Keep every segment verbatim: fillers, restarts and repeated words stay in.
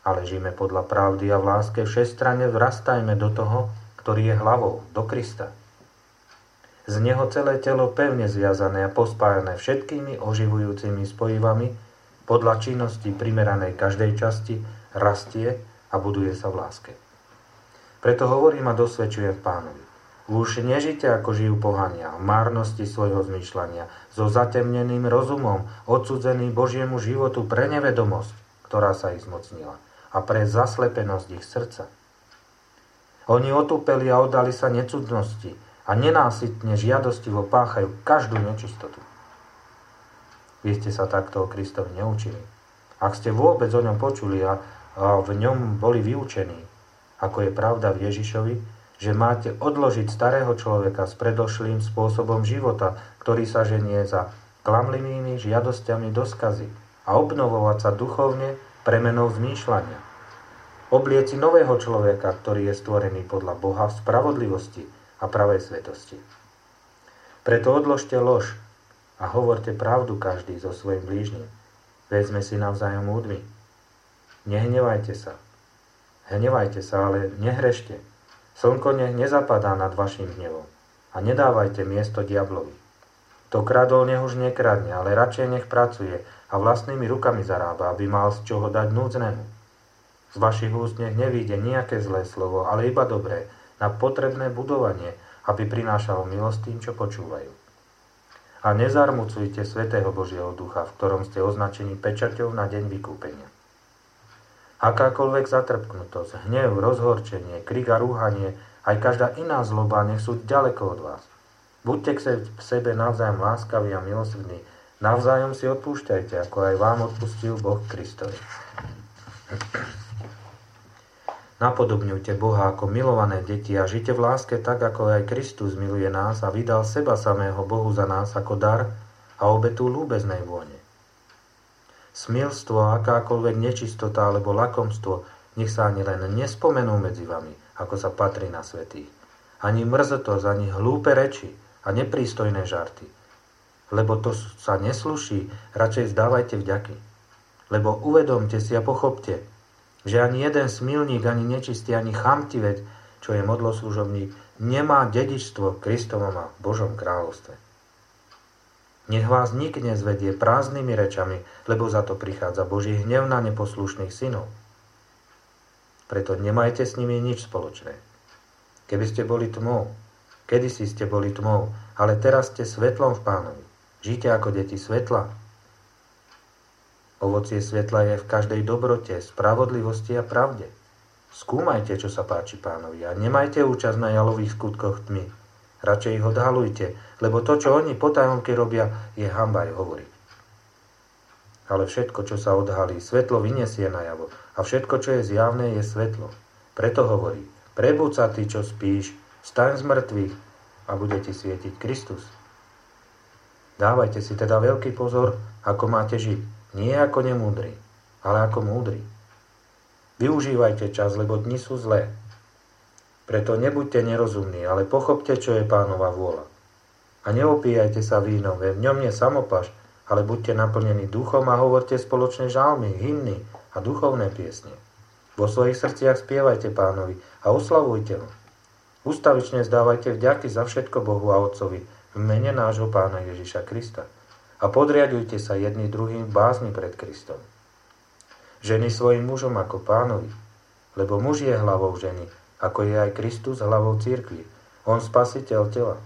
ale žijme podľa pravdy a v láske všestranne vrastajme do toho, ktorý je hlavou, do Krista. Z neho celé telo pevne zviazané a pospájané všetkými oživujúcimi spojivami podľa činnosti primeranej každej časti rastie a buduje sa v láske. Preto hovorím a dosvedčujem v Pánovi. Už nežite ako žijú pohania, v márnosti svojho zmýšľania, so zatemneným rozumom, odsudzený Božiemu životu pre nevedomosť, ktorá sa ich zmocnila, a pre zaslepenosť ich srdca. Oni otúpeli a oddali sa necudnosti a nenásytne žiadostivo páchajú každú nečistotu. Vy ste sa takto o Kristovi neučili. Ak ste vôbec o ňom počuli a, a v ňom boli vyučení, ako je pravda v Ježišovi, že máte odložiť starého človeka s predošlým spôsobom života, ktorý sa ženie za klamlivými žiadosťami do skazy, a obnovovať sa duchovne premenou zmýšľania. Oblieci nového človeka, ktorý je stvorený podľa Boha v spravodlivosti a pravej svetosti. Preto odložte lož a hovorte pravdu každý so svojím blížnym. Veď sme si navzájom údmi. Nehnevajte sa. Hnevajte sa, ale nehrešte. Slnko nech nezapadá nad vašim hnevom a nedávajte miesto diablovi. To kradol nech už nekradne, ale radšej nech pracuje a vlastnými rukami zarába, aby mal z čoho dať núdznemu. Z vašich úst nech nevíde nejaké zlé slovo, ale iba dobré, na potrebné budovanie, aby prinášalo milosť tým, čo počúvajú. A nezarmucujte svätého Božieho ducha, v ktorom ste označení pečaťou na deň vykúpenia. Akákoľvek zatrpknutosť, hnev, rozhorčenie, krik a rúhanie, aj každá iná zloba nech sú ďaleko od vás. Buďte k sebe navzájom láskaví a milosrdní, navzájom si odpúšťajte, ako aj vám odpustil Boh Kristovi. Napodobňujte Boha ako milované deti a žite v láske tak, ako aj Kristus miluje nás a vydal seba samého Bohu za nás ako dar a obetu ľúbeznej vône. Smilstvo a akákoľvek nečistota alebo lakomstvo nech sa ani len nespomenú medzi vami, ako sa patrí na svätých. Ani mrzotosť, ani hlúpe reči a neprístojné žarty. Lebo to sa nesluší, radšej vzdávajte vďaky. Lebo uvedomte si a pochopte, že ani jeden smilník, ani nečistý, ani chamtivec, čo je modloslužobník, nemá dedičstvo Kristovom a Božom kráľovstve. Nech vás nik nezvedie prázdnymi rečami, lebo za to prichádza Boží hnev na neposlušných synov. Preto nemajte s nimi nič spoločné. Keby ste boli tmou, kedysi ste boli tmou, ale teraz ste svetlom v Pánovi. Žite ako deti svetla. Ovocie svetla je v každej dobrote, spravodlivosti a pravde. Skúmajte, čo sa páči Pánovi a nemajte účasť na jalových skutkoch tmy. Radšej ich odhalujte, lebo to, čo oni potajomky robia, je hanba aj hovoriť. Ale všetko, čo sa odhalí, svetlo vyniesie najavo a všetko, čo je zjavné, je svetlo. Preto hovorí, prebuď sa ty, čo spíš, vstaň z mŕtvych a bude ti svietiť Kristus. Dávajte si teda veľký pozor, ako máte žiť, nie ako nemúdri, ale ako múdri. Využívajte čas, lebo dni sú zlé. Preto nebuďte nerozumní, ale pochopte, čo je Pánova vôľa. A neopíjajte sa vínom, veď v ňom je samopaš, ale buďte naplnení duchom a hovorte spoločné žalmy, hymny a duchovné piesne. Vo svojich srdciach spievajte Pánovi a oslavujte ho. Ustavične zdávajte vďaky za všetko Bohu a Otcovi v mene nášho Pána Ježiša Krista. A podriadujte sa jedni druhým v bázni pred Kristom. Ženy svojim mužom ako Pánovi, lebo muž je hlavou ženy, ako je aj Kristus hlavou cirkvi. On spasiteľ tela.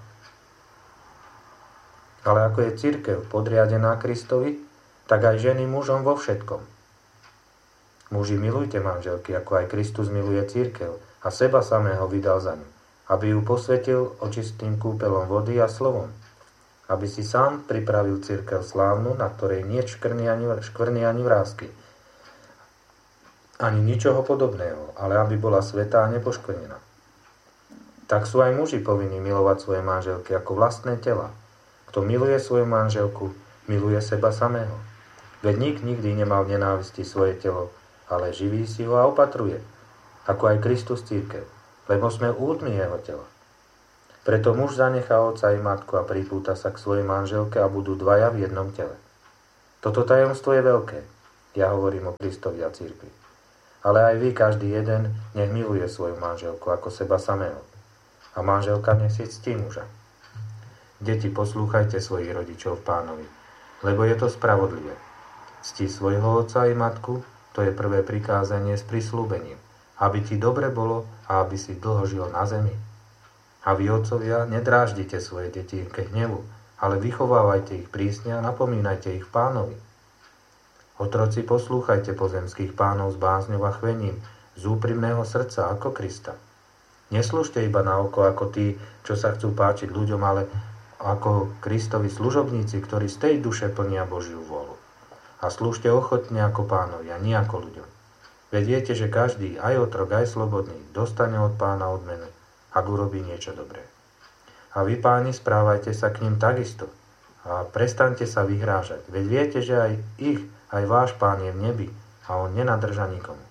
Ale ako je cirkev podriadená Kristovi, tak aj ženy mužom vo všetkom. Muži, milujte manželky, ako aj Kristus miluje cirkev a seba samého vydal za ňu, aby ju posvetil očistým kúpelom vody a slovom, aby si sám pripravil cirkev slávnu, na ktorej nie škvrny ani, škvrny ani vrásky, ani ničoho podobného, ale aby bola svätá a nepoškvrnená. Tak sú aj muži povinní milovať svoje manželky ako vlastné tela. Kto miluje svoju manželku, miluje seba samého. Veď nik nikdy nemal v nenávisti svoje telo, ale živí si ho a opatruje, ako aj Kristus cirkev, lebo sme údmi jeho tela. Preto muž zanechá otca i matku a pripúta sa k svojej manželke a budú dvaja v jednom tele. Toto tajomstvo je veľké. Ja hovorím o Kristovi a cirkvi. Ale aj vy, každý jeden, nech miluje svoju manželku ako seba samého. A manželka nech si ctí muža. Deti, poslúchajte svojich rodičov v Pánovi, lebo je to spravodlivé. Cti svojho otca i matku, to je prvé prikázanie s prisľúbením, aby ti dobre bolo a aby si dlho žil na zemi. A vy, otcovia, nedráždite svoje deti ke hnevu, ale vychovávajte ich prísne a napomínajte ich v Pánovi. Otroci, poslúchajte pozemských pánov s bázňou a chvením, z úprimného srdca ako Krista. Neslúžte iba na oko ako tí, čo sa chcú páčiť ľuďom, ale ako Kristovi služobníci, ktorí z tej duše plnia Božiu vôľu. A slúžte ochotne ako Pánovi a nie ako ľuďom. Veď viete, že každý, aj otrok, aj slobodný, dostane od Pána odmenu, ak urobí niečo dobré. A vy, páni, správajte sa k ním takisto a prestaňte sa vyhrážať. Veď viete, že aj ich, aj váš Pán je v nebi a on nenadrža nikomu.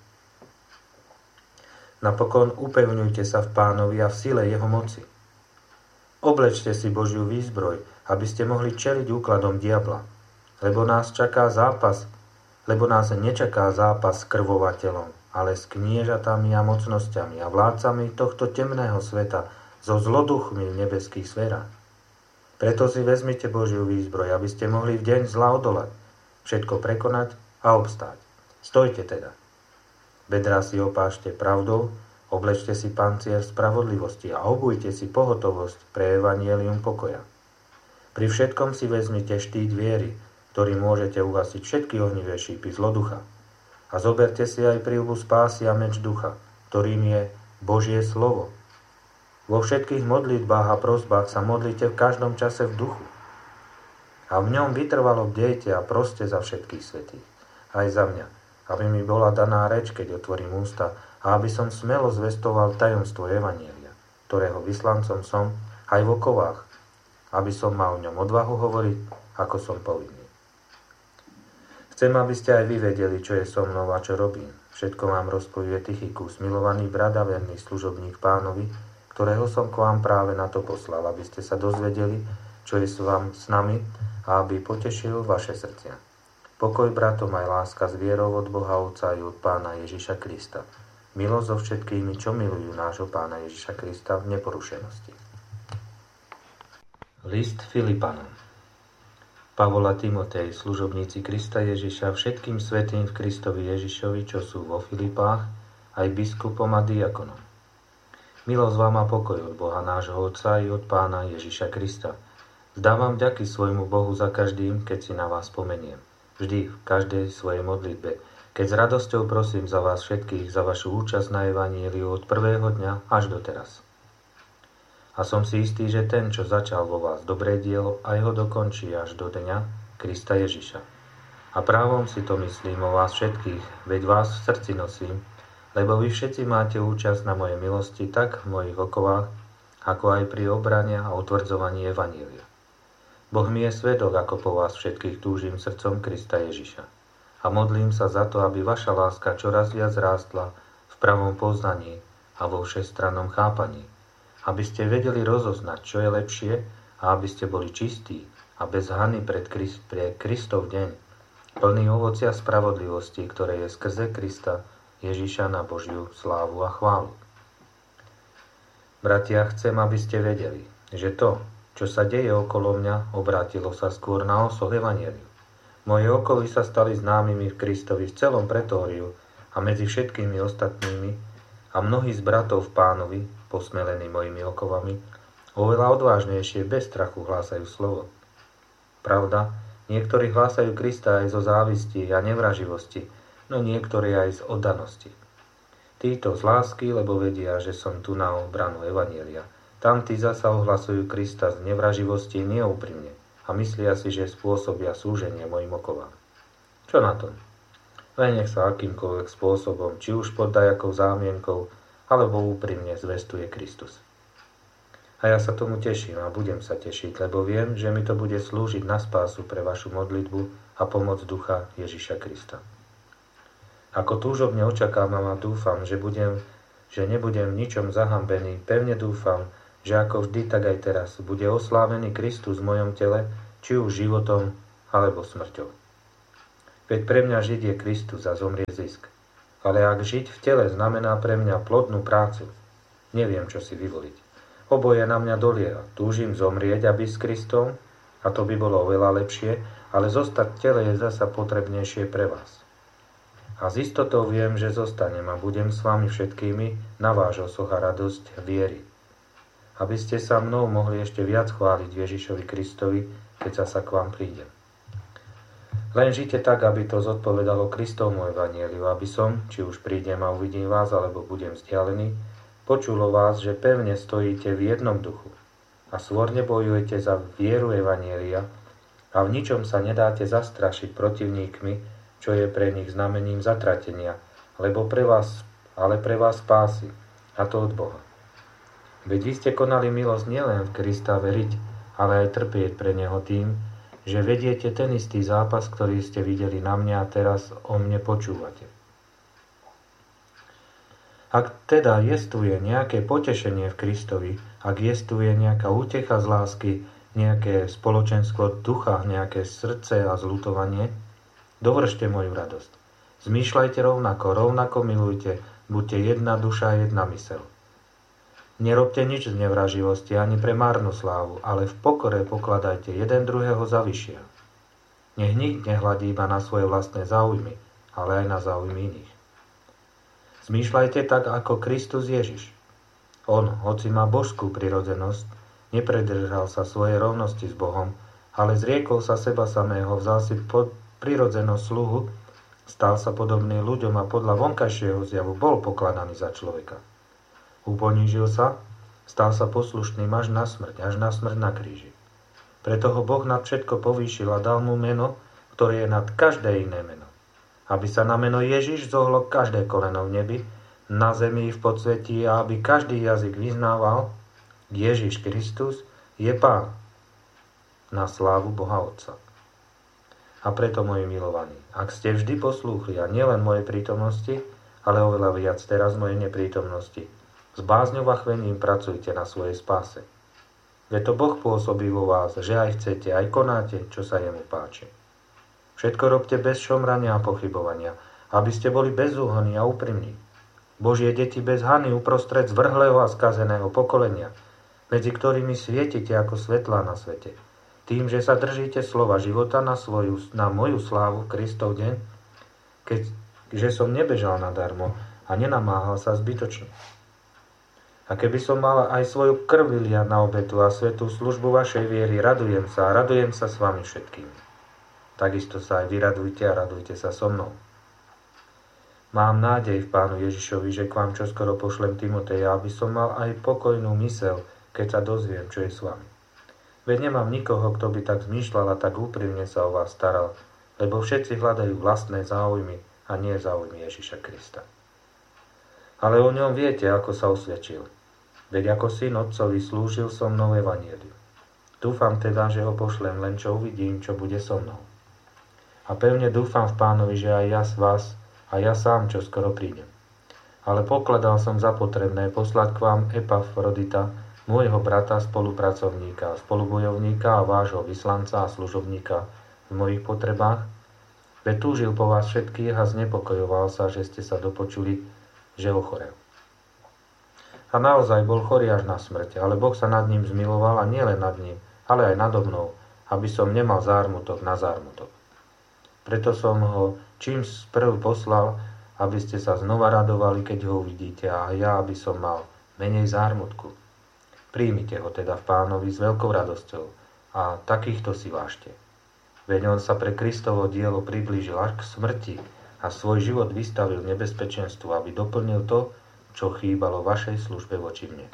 Napokon upevňujte sa v Pánovi a v sile jeho moci. Oblečte si Božiu výzbroj, aby ste mohli čeliť úkladom diabla, lebo nás čaká zápas, lebo nás nečaká zápas s krvovateľom, ale s kniežatami a mocnosťami a vládcami tohto temného sveta, so zloduchmi v nebeských sférach. Preto si vezmite Božiu výzbroj, aby ste mohli v deň zla odolať, všetko prekonať a obstáť. Stojte teda. Bedrá si opášte pravdou, oblečte si pancier spravodlivosti a obujte si pohotovosť pre evanjelium pokoja. Pri všetkom si vezmite štít viery, ktorý môžete ugasiť všetky ohnivé šípy zloducha. A zoberte si aj príľbu spásy a meč ducha, ktorým je Božie slovo. Vo všetkých modlitbách a prosbách sa modlite v každom čase v duchu. A v ňom vytrvalo bdejte a proste za všetkých svätých, aj za mňa, aby mi bola daná reč, keď otvorím ústa, a aby som smelo zvestoval tajomstvo evanjelia, ktorého vyslancom som aj v okovách, aby som mal v ňom odvahu hovoriť, ako som povinný. Chcem, aby ste aj vy vedeli, čo je so mnou a čo robím. Všetko vám rozpovie Tychikus, milovaný brat a verný služobník Pánovi, ktorého som k vám práve na to poslal, aby ste sa dozvedeli, čo je s vám s nami a aby potešil vaše srdcia. Pokoj bratom aj láska s vierou od Boha Otca i od Pána Ježiša Krista. Milosť so všetkými, čo milujú nášho Pána Ježiša Krista v neporušenosti. List Filipanom. Pavol a Timotej, služobníci Krista Ježiša, všetkým svätým v Kristovi Ježišovi, čo sú vo Filipách, aj biskupom a diakonom. Milosť vám a pokoj od Boha nášho Otca i od Pána Ježiša Krista. Vzdávam vďaky svojmu Bohu za každým, keď si na vás spomeniem. Vždy, v každej svojej modlitbe, keď s radosťou prosím za vás všetkých, za vašu účasť na evaníliu od prvého dňa až doteraz. A som si istý, že ten, čo začal vo vás dobré dielo, aj ho dokončí až do dňa Krista Ježiša. A právom si to myslím o vás všetkých, veď vás v srdci nosím, lebo vy všetci máte účasť na mojej milosti tak v mojich okovách, ako aj pri obrane a utvrdzovaní evanília. Boh mi je svedok, ako po vás všetkých túžim srdcom Krista Ježiša. A modlím sa za to, aby vaša láska čoraz viac rástla v pravom poznaní a vo všestrannom chápaní, aby ste vedeli rozoznať, čo je lepšie a aby ste boli čistí a bez hany pred Krist, pre Kristov deň, plný ovocia spravodlivosti, ktoré je skrze Krista Ježiša na Božiu slávu a chválu. Bratia, chcem, aby ste vedeli, že to, čo sa deje okolo mňa, obrátilo sa skôr na osoh evanjeliu. Moje okovy sa stali známymi v Kristovi v celom pretóriu a medzi všetkými ostatnými a mnohí z bratov v Pánovi, posmelení mojimi okovami, oveľa odvážnejšie bez strachu hlásajú slovo. Pravda, niektorí hlásajú Krista aj zo závisti a nevraživosti, no niektorí aj z oddanosti. Títo z lásky, lebo vedia, že som tu na obranu evanjelia. Tamtí zasa ohlasujú Krista z nevraživosti neúprimne a myslia si, že spôsobia súženie mojim okovám. Čo na tom? Len nech sa akýmkoľvek spôsobom, či už pod dajakou zámienkou, alebo úprimne zvestuje Kristus. A ja sa tomu teším a budem sa tešiť, lebo viem, že mi to bude slúžiť na spásu pre vašu modlitbu a pomoc Ducha Ježiša Krista. Ako túžobne očakávam a dúfam, že, budem, že nebudem v ničom zahambený, pevne dúfam, že ako vždy, tak aj teraz bude oslávený Kristus v mojom tele, či už životom alebo smrťou. Veď pre mňa žiť je Kristus a zomrie zisk. Ale ak žiť v tele znamená pre mňa plodnú prácu, neviem, čo si vyvoliť. Oboje na mňa dolieha. Túžim zomrieť a byť s Kristom, a to by bolo oveľa lepšie, ale zostať v tele je zasa potrebnejšie pre vás. A z istotou viem, že zostanem a budem s vami všetkými na váš osoch a radosť viery. Aby ste sa mnou mohli ešte viac chváliť Ježišovi Kristovi, keď sa k vám prídem. Len žite tak, aby to zodpovedalo Kristovmu evanjeliu, aby som, či už prídem a uvidím vás, alebo budem vzdialený, počulo vás, že pevne stojíte v jednom duchu a svorne bojujete za vieru evanjelia a v ničom sa nedáte zastrašiť protivníkmi, čo je pre nich znamením zatratenia, lebo pre vás, ale pre vás spásy, a to od Boha. Veď vy ste konali milosť nielen v Krista veriť, ale aj trpieť pre Neho tým, že vediete ten istý zápas, ktorý ste videli na mňa a teraz o mne počúvate. Ak teda jestuje nejaké potešenie v Kristovi, ak jestuje nejaká útecha z lásky, nejaké spoločenstvo ducha, nejaké srdce a zľutovanie, dovršte moju radosť. Zmýšľajte rovnako, rovnako milujte, buďte jedna duša, jedna myseľ. Nerobte nič z nevraživosti ani pre márnu slávu, ale v pokore pokladajte jeden druhého za vyššieho. Nech nik nehľadí iba na svoje vlastné záujmy, ale aj na záujmy iných. Zmýšľajte tak ako Kristus Ježiš. On, hoci má božskú prirodzenosť, nepredržal sa svojej rovnosti s Bohom, ale zriekol sa seba samého, vzal si pod prirodzenosť sluhu, stal sa podobný ľuďom a podľa vonkajšieho zjavu bol pokladaný za človeka. Uponížil sa, stal sa poslušným až na smrť, až na smrť na kríži. Preto ho Boh nad všetko povýšil a dal mu meno, ktoré je nad každé iné meno. Aby sa na meno Ježiš zohlo každé koleno v nebi, na zemi i v podsvetí a aby každý jazyk vyznával, Ježiš Kristus je Pán, na slávu Boha Otca. A preto, moji milovaní, ak ste vždy poslúchli a nielen mojej prítomnosti, ale oveľa viac teraz mojej neprítomnosti, s bázňou a chvením pracujte na svojej spáse. Veď to Boh pôsobí vo vás, že aj chcete, aj konáte, čo sa jemu páči. Všetko robte bez šomrania a pochybovania, aby ste boli bezúhonní a úprimní. Božie deti bez hany uprostred zvrhlého a skazeného pokolenia, medzi ktorými svietite ako svetlá na svete. Tým, že sa držíte slova života na, svoju, na moju slávu v Kristov deň, keď, že som nebežal nadarmo a nenamáhal sa zbytočne. A keby som mal aj svoju krv vyliať na obetu a svätú službu vašej viery, radujem sa a radujem sa s vami všetkými. Takisto sa aj vy radujte a radujte sa so mnou. Mám nádej v Pánu Ježišovi, že k vám čoskoro pošlem Timoteja, aby som mal aj pokojnú myseľ, keď sa dozviem, čo je s vami. Veď nemám nikoho, kto by tak zmýšľal a tak úprimne sa o vás staral, lebo všetci hľadajú vlastné záujmy a nie záujmy Ježiša Krista. Ale o ňom viete, ako sa osvedčil. Veď ako syn otcovi slúžil som mnou evanjeliu. Dúfam teda, že ho pošlem, len čo uvidím, čo bude so mnou. A pevne dúfam v Pánovi, že aj ja z vás a ja sám čo skoro prídem. Ale pokladal som za potrebné poslať k vám Epafrodita, môjho brata, spolupracovníka, spolubojovníka a vášho vyslanca a služobníka v mojich potrebách, veď túžil po vás všetkých a znepokojoval sa, že ste sa dopočuli, že ochorel. A naozaj bol chorý až na smrť, ale Boh sa nad ním zmiloval a nielen nad ním, ale aj nado mnou, aby som nemal zármutok na zármutok. Preto som ho čím sprv poslal, aby ste sa znova radovali, keď ho uvidíte, a ja, aby som mal menej zármutku. Príjmite ho teda v Pánovi s veľkou radosťou a takýchto si vážte. Veď on sa pre Kristovo dielo priblížil až k smrti a svoj život vystavil nebezpečenstvu, aby doplnil to, čo chýbalo vašej službe voči mne.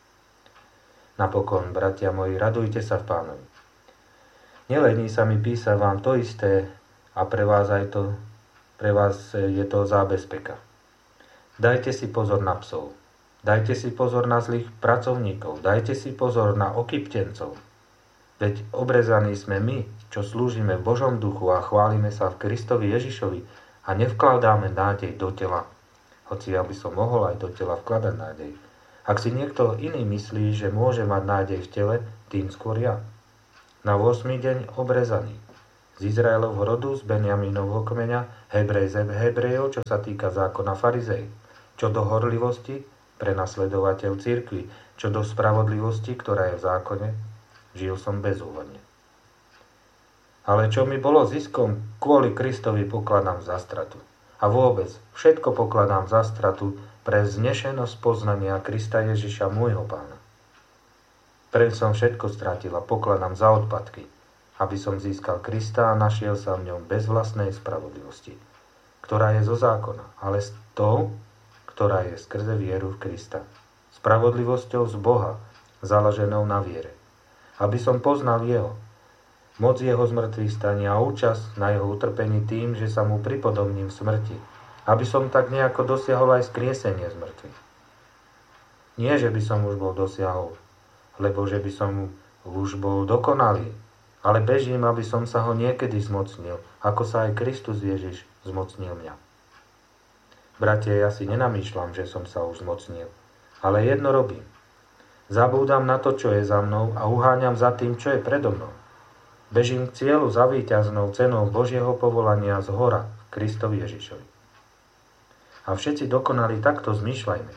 Napokon, bratia moji, radujte sa v Pánovi. Nelení sa mi písať vám to isté a pre vás aj to, pre vás je to zábezpeka. Dajte si pozor na psov. Dajte si pozor na zlých pracovníkov, dajte si pozor na okyptencov. Veď obrezaní sme my, čo slúžime v Božom duchu a chválime sa v Kristovi Ježišovi a nevkladáme nádej do tela, hoci ja by som mohol aj do tela vkladať nádej. Ak si niekto iný myslí, že môže mať nádej v tele, tým skôr ja. Na ôsmy deň obrezaný. z Izraelovho rodu, z Benjamínovho kmeňa, Hebrej z Hebrejov, čo sa týka zákona farizej, čo do horlivosti, prenasledovateľ cirkvi, čo do spravodlivosti, ktorá je v zákone, žil som bezúhonne. Ale čo mi bolo ziskom, kvôli Kristovi pokladám za stratu. A vôbec, všetko pokladám za stratu pre vznešenosť poznania Krista Ježiša, môjho Pána. Preň som všetko stratil a pokladám za odpadky, aby som získal Krista a našiel sa v ňom bez vlastnej spravodlivosti, ktorá je zo zákona, ale s tou, ktorá je skrze vieru v Krista. Spravodlivosťou z Boha, založenou na viere. Aby som poznal Jeho, moc Jeho zmrtvých stania a účasť na Jeho utrpení tým, že sa mu pripodobním v smrti, aby som tak nejako dosiahol aj skriesenie z mŕtvych. Nie, že by som už bol dosiahol, lebo že by som už bol dokonalý, ale bežím, aby som sa ho niekedy zmocnil, ako sa aj Kristus Ježiš zmocnil mňa. Bratia, ja si nenamýšľam, že som sa už zmocnil, ale jedno robím. Zabúdam na to, čo je za mnou a uháňam za tým, čo je predo mnou. Bežím k cieľu za víťaznou cenou Božieho povolania z hora v Kristovi Ježišovi. A všetci dokonali takto zmýšľajme.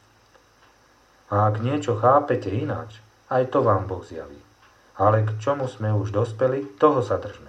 A ak niečo chápete ináč, aj to vám Boh zjaví. Ale k čomu sme už dospeli, toho sa držme.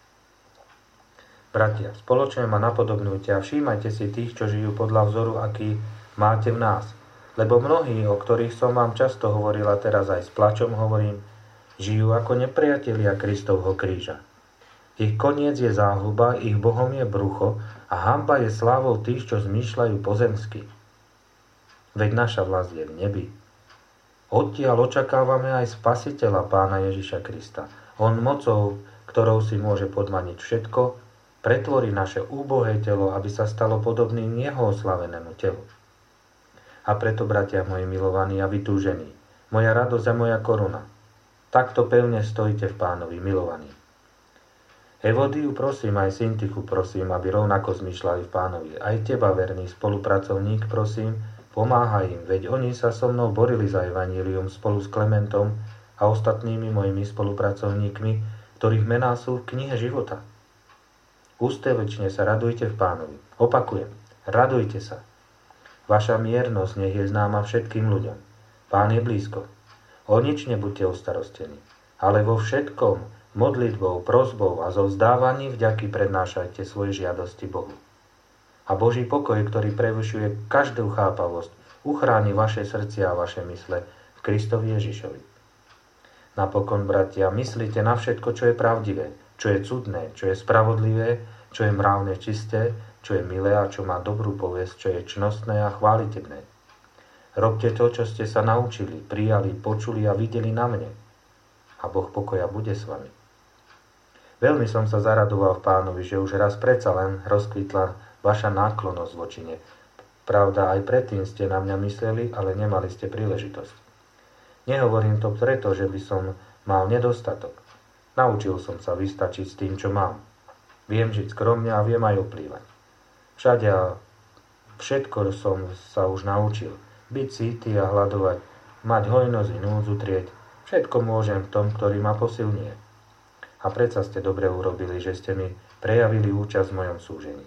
Bratia, spoločne ma napodobňujte a všímajte si tých, čo žijú podľa vzoru, aký máte v nás. Lebo mnohí, o ktorých som vám často hovoril a teraz aj s plačom hovorím, žijú ako nepriatelia Kristovho kríža. Ich koniec je záhuba, ich bohom je brucho a hanba je slávou tých, čo zmýšľajú pozemsky. Veď naša vlast je v nebi. Odtiaľ očakávame aj Spasiteľa Pána Ježiša Krista. On mocou, ktorou si môže podmaniť všetko, pretvorí naše úbohé telo, aby sa stalo podobným jeho oslavenému telu. A preto, bratia moji milovaní a vytúžení, moja radosť a moja koruna, takto pevne stojíte v Pánovi, milovaní. Evodiu prosím, aj Syntichu prosím, aby rovnako zmýšľali v Pánovi. Aj teba, verný spolupracovník, prosím, pomáhaj im, veď oni sa so mnou borili za evanílium spolu s Klementom a ostatnými mojimi spolupracovníkmi, ktorých mená sú v knihe života. Ústevečne sa radujte v Pánovi. Opakujem, radujte sa. Vaša miernosť nech je známa všetkým ľuďom. Pán je blízko. O nič nebuďte ustarostení, ale vo všetkom modlitbou, prosbou a zo vzdávaní vďaky prednášajte svoje žiadosti Bohu. A Boží pokoj, ktorý prevyšuje každú chápavosť, uchráni vaše srdcia a vaše mysle v Kristovi Ježišovi. Napokon, bratia, myslite na všetko, čo je pravdivé, čo je cudné, čo je spravodlivé, čo je mravné čisté, čo je milé a čo má dobrú povesť, čo je čnostné a chválitebné. Robte to, čo ste sa naučili, prijali, počuli a videli na mne. A Boh pokoja bude s vami. Veľmi som sa zaradoval v Pánovi, že už raz predsa len rozkvitla vaša náklonnosť voči ne. Pravda, aj predtým ste na mňa mysleli, ale nemali ste príležitosť. Nehovorím to preto, že by som mal nedostatok. Naučil som sa vystačiť s tým, čo mám. Viem žiť skromne a viem aj oplývať. Všade a všetko som sa už naučil. Byť cíty a hľadovať, mať hojnosť i núdzu trieť. Všetko môžem v tom, ktorý ma posilňuje. A predsa ste dobre urobili, že ste mi prejavili účasť v mojom súžení.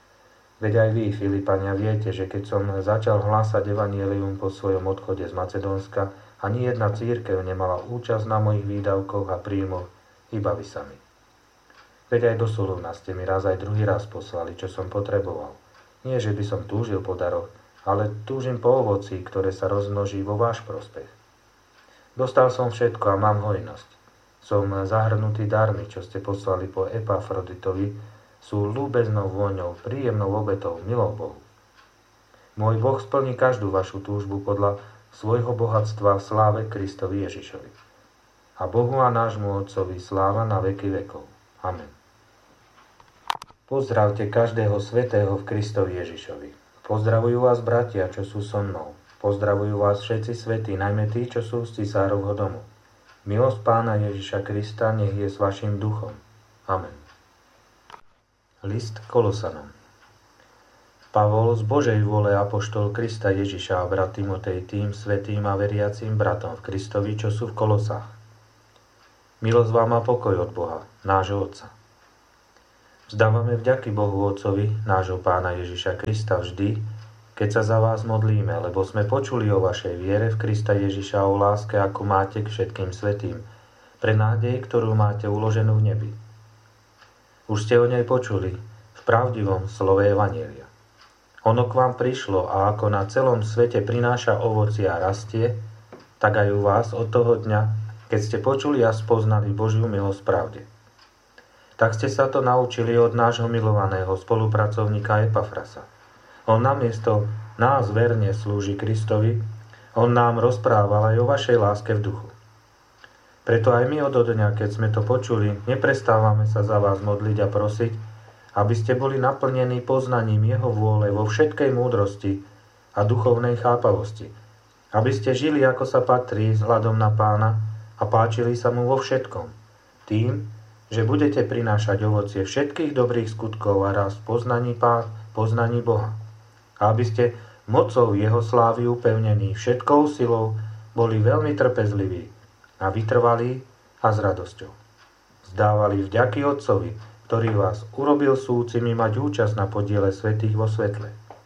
Veď aj vy, Filipania, viete, že keď som začal hlásať evanjelium po svojom odchode z Macedónska, ani jedna cirkev nemala účasť na mojich výdavkoch a príjmoch, iba vy sami. Veď aj do Solúna ste mi raz aj druhý raz poslali, čo som potreboval. Nie, že by som túžil po daroch, ale túžim po ovoci, ktoré sa rozmnoží vo váš prospech. Dostal som všetko a mám hojnosť. Som zahrnutý darmi, čo ste poslali po Epafroditovi, sú ľúbeznou vôňou, príjemnou obetou, milou Bohu. Môj Boh splní každú vašu túžbu podľa svojho bohatstva v sláve Kristovi Ježišovi. A Bohu a nášmu Otcovi sláva na veky vekov. Amen. Pozdravte každého svätého v Kristovi Ježišovi. Pozdravujú vás bratia, čo sú so mnou. Pozdravujú vás všetci svätí, najmä tí, čo sú z cisárovho domu. Milosť Pána Ježiša Krista nech je s vašim duchom. Amen. List Kolosanom. Pavol, z Božej vôle apoštol Krista Ježiša a brat Timotej tým svätým a veriacím bratom v Kristovi, čo sú v Kolosách. Milosť vám a pokoj od Boha, nášho Otca Vzdávame vďaky Bohu Otcovi, nášho Pána Ježiša Krista vždy, keď sa za vás modlíme, lebo sme počuli o vašej viere v Krista Ježiša, o láske, ako máte k všetkým svätým, pre nádej, ktorú máte uloženú v nebi. Už ste o nej počuli v pravdivom slove Evanjelia. Ono k vám prišlo a ako na celom svete prináša ovocie a rastie, tak aj u vás od toho dňa, keď ste počuli a spoznali Božiu milosť v pravde. Tak ste sa to naučili od nášho milovaného spolupracovníka Epafrasa. On namiesto nás verne slúži Kristovi, on nám rozprával aj o vašej láske v duchu. Preto aj my od dňa, keď sme to počuli, neprestávame sa za vás modliť a prosiť, aby ste boli naplnení poznaním Jeho vôle vo všetkej múdrosti a duchovnej chápavosti, aby ste žili, ako sa patrí, vzhľadom na Pána a páčili sa mu vo všetkom, tým, že budete prinášať ovocie všetkých dobrých skutkov a rast poznaní Pán, poznaní Boha. A aby ste mocou Jeho slávy upevnení všetkou silou boli veľmi trpezliví a vytrvalí a s radosťou. Zdávali vďaky Otcovi, ktorý vás urobil súcimi mať účasť na podiele svätých vo svetle.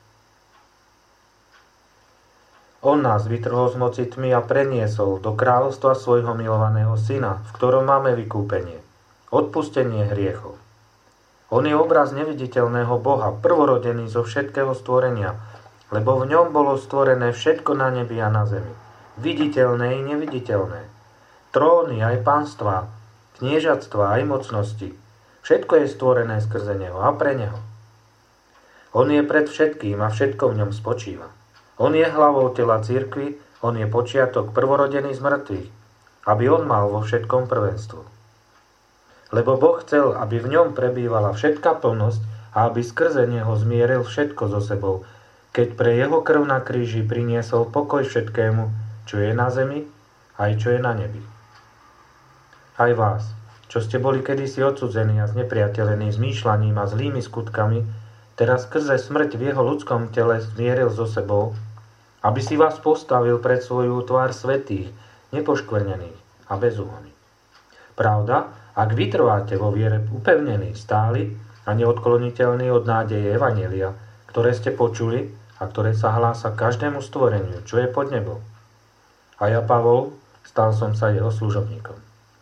On nás vytrhol z moci tmy a preniesol do kráľovstva svojho milovaného Syna, v ktorom máme vykúpenie, odpustenie hriechov. On je obraz neviditeľného Boha, prvorodený zo všetkého stvorenia, lebo v ňom bolo stvorené všetko na nebi a na zemi, viditeľné i neviditeľné, tróny aj panstvá, kniežatstva aj mocnosti. Všetko je stvorené skrze Neho a pre Neho. On je pred všetkým a všetko v ňom spočíva. On je hlavou tela cirkvi, on je počiatok prvorodený z mŕtvych, aby on mal vo všetkom prvenstvo. Lebo Boh chcel, aby v ňom prebývala všetká plnosť a aby skrze Neho zmieril všetko so sebou, keď pre Jeho krv na kríži priniesol pokoj všetkému, čo je na zemi, aj čo je na nebi. Aj vás, čo ste boli kedysi odsudzení a znepriateľení zmýšľaním a zlými skutkami, teraz skrze smrť v Jeho ľudskom tele zmieril so sebou, aby si vás postavil pred svoju tvár svätých, nepoškvrnených a bezúhonných. Pravda, ak vytrváte vo viere upevnení, stáli a neodkloniteľní od nádeje Evanjelia, ktoré ste počuli a ktoré sa hlása každému stvoreniu, čo je pod nebou. A ja, Pavol, stal som sa jeho služobníkom.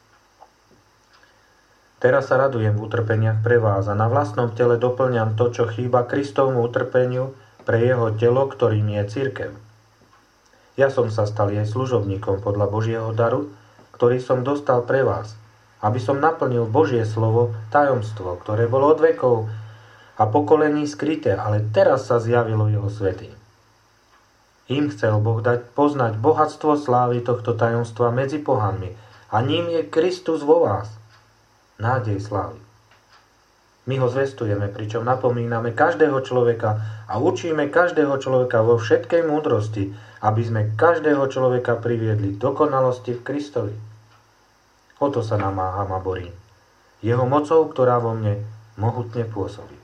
Teraz sa radujem v utrpeniach pre vás a na vlastnom tele doplňam to, čo chýba Kristovmu utrpeniu pre jeho telo, ktorým je cirkev. Ja som sa stal jej služobníkom podľa Božieho daru, ktorý som dostal pre vás, aby som naplnil Božie slovo, tajomstvo, ktoré bolo od vekov a pokolení skryté, ale teraz sa zjavilo jeho svätým. Im chcel Boh dať poznať bohatstvo slávy tohto tajomstva medzi pohanmi a ním je Kristus vo vás, nádej slávy. My ho zvestujeme, pričom napomíname každého človeka a učíme každého človeka vo všetkej múdrosti, aby sme každého človeka priviedli k dokonalosti v Kristovi. O to sa namáham a borím. Jeho mocou, ktorá vo mne mohutne pôsobí.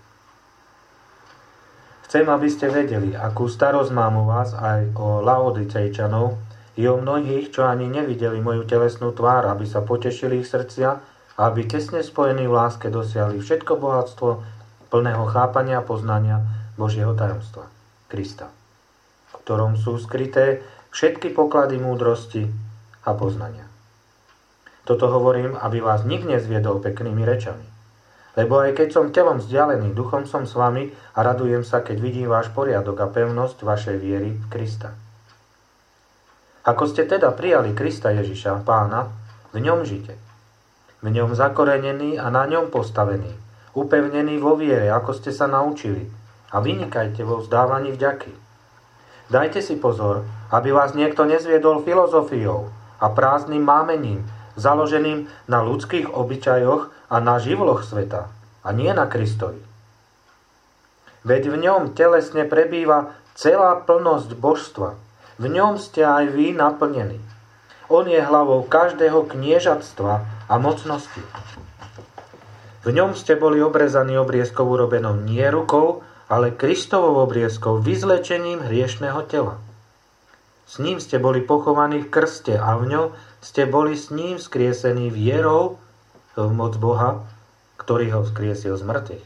Chcem, aby ste vedeli, akú starosť mám o vás aj o Laodicejčanov i o mnohých, čo ani nevideli moju telesnú tvár, aby sa potešili ich srdcia a aby tesne spojení v láske dosiahli všetko bohatstvo plného chápania a poznania Božieho tajomstva, Krista, v ktorom sú skryté všetky poklady múdrosti a poznania. Toto hovorím, aby vás nik nezviedol peknými rečami. Lebo aj keď som telom vzdialený, duchom som s vami a radujem sa, keď vidím váš poriadok a pevnosť vašej viery v Krista. Ako ste teda prijali Krista Ježiša, Pána, v ňom žite. V ňom zakorenený a na ňom postavený, upevnený vo viere, ako ste sa naučili, a vynikajte vo vzdávaní vďaky. Dajte si pozor, aby vás niekto nezviedol filozofiou a prázdnym mámením, založeným na ľudských obyčajoch a na živloch sveta, a nie na Kristovi. Veď v ňom telesne prebýva celá plnosť božstva. V ňom ste aj vy naplnení. On je hlavou každého kniežatstva a mocnosti. V ňom ste boli obrezaní obriezkou urobenou nie rukou, ale Kristovou obriezkou, vyzlečením hriešného tela. S ním ste boli pochovaní v krste a v ňom ste boli s ním skriesení vierou v moc Boha, ktorý ho vzkriesil z mŕtvych.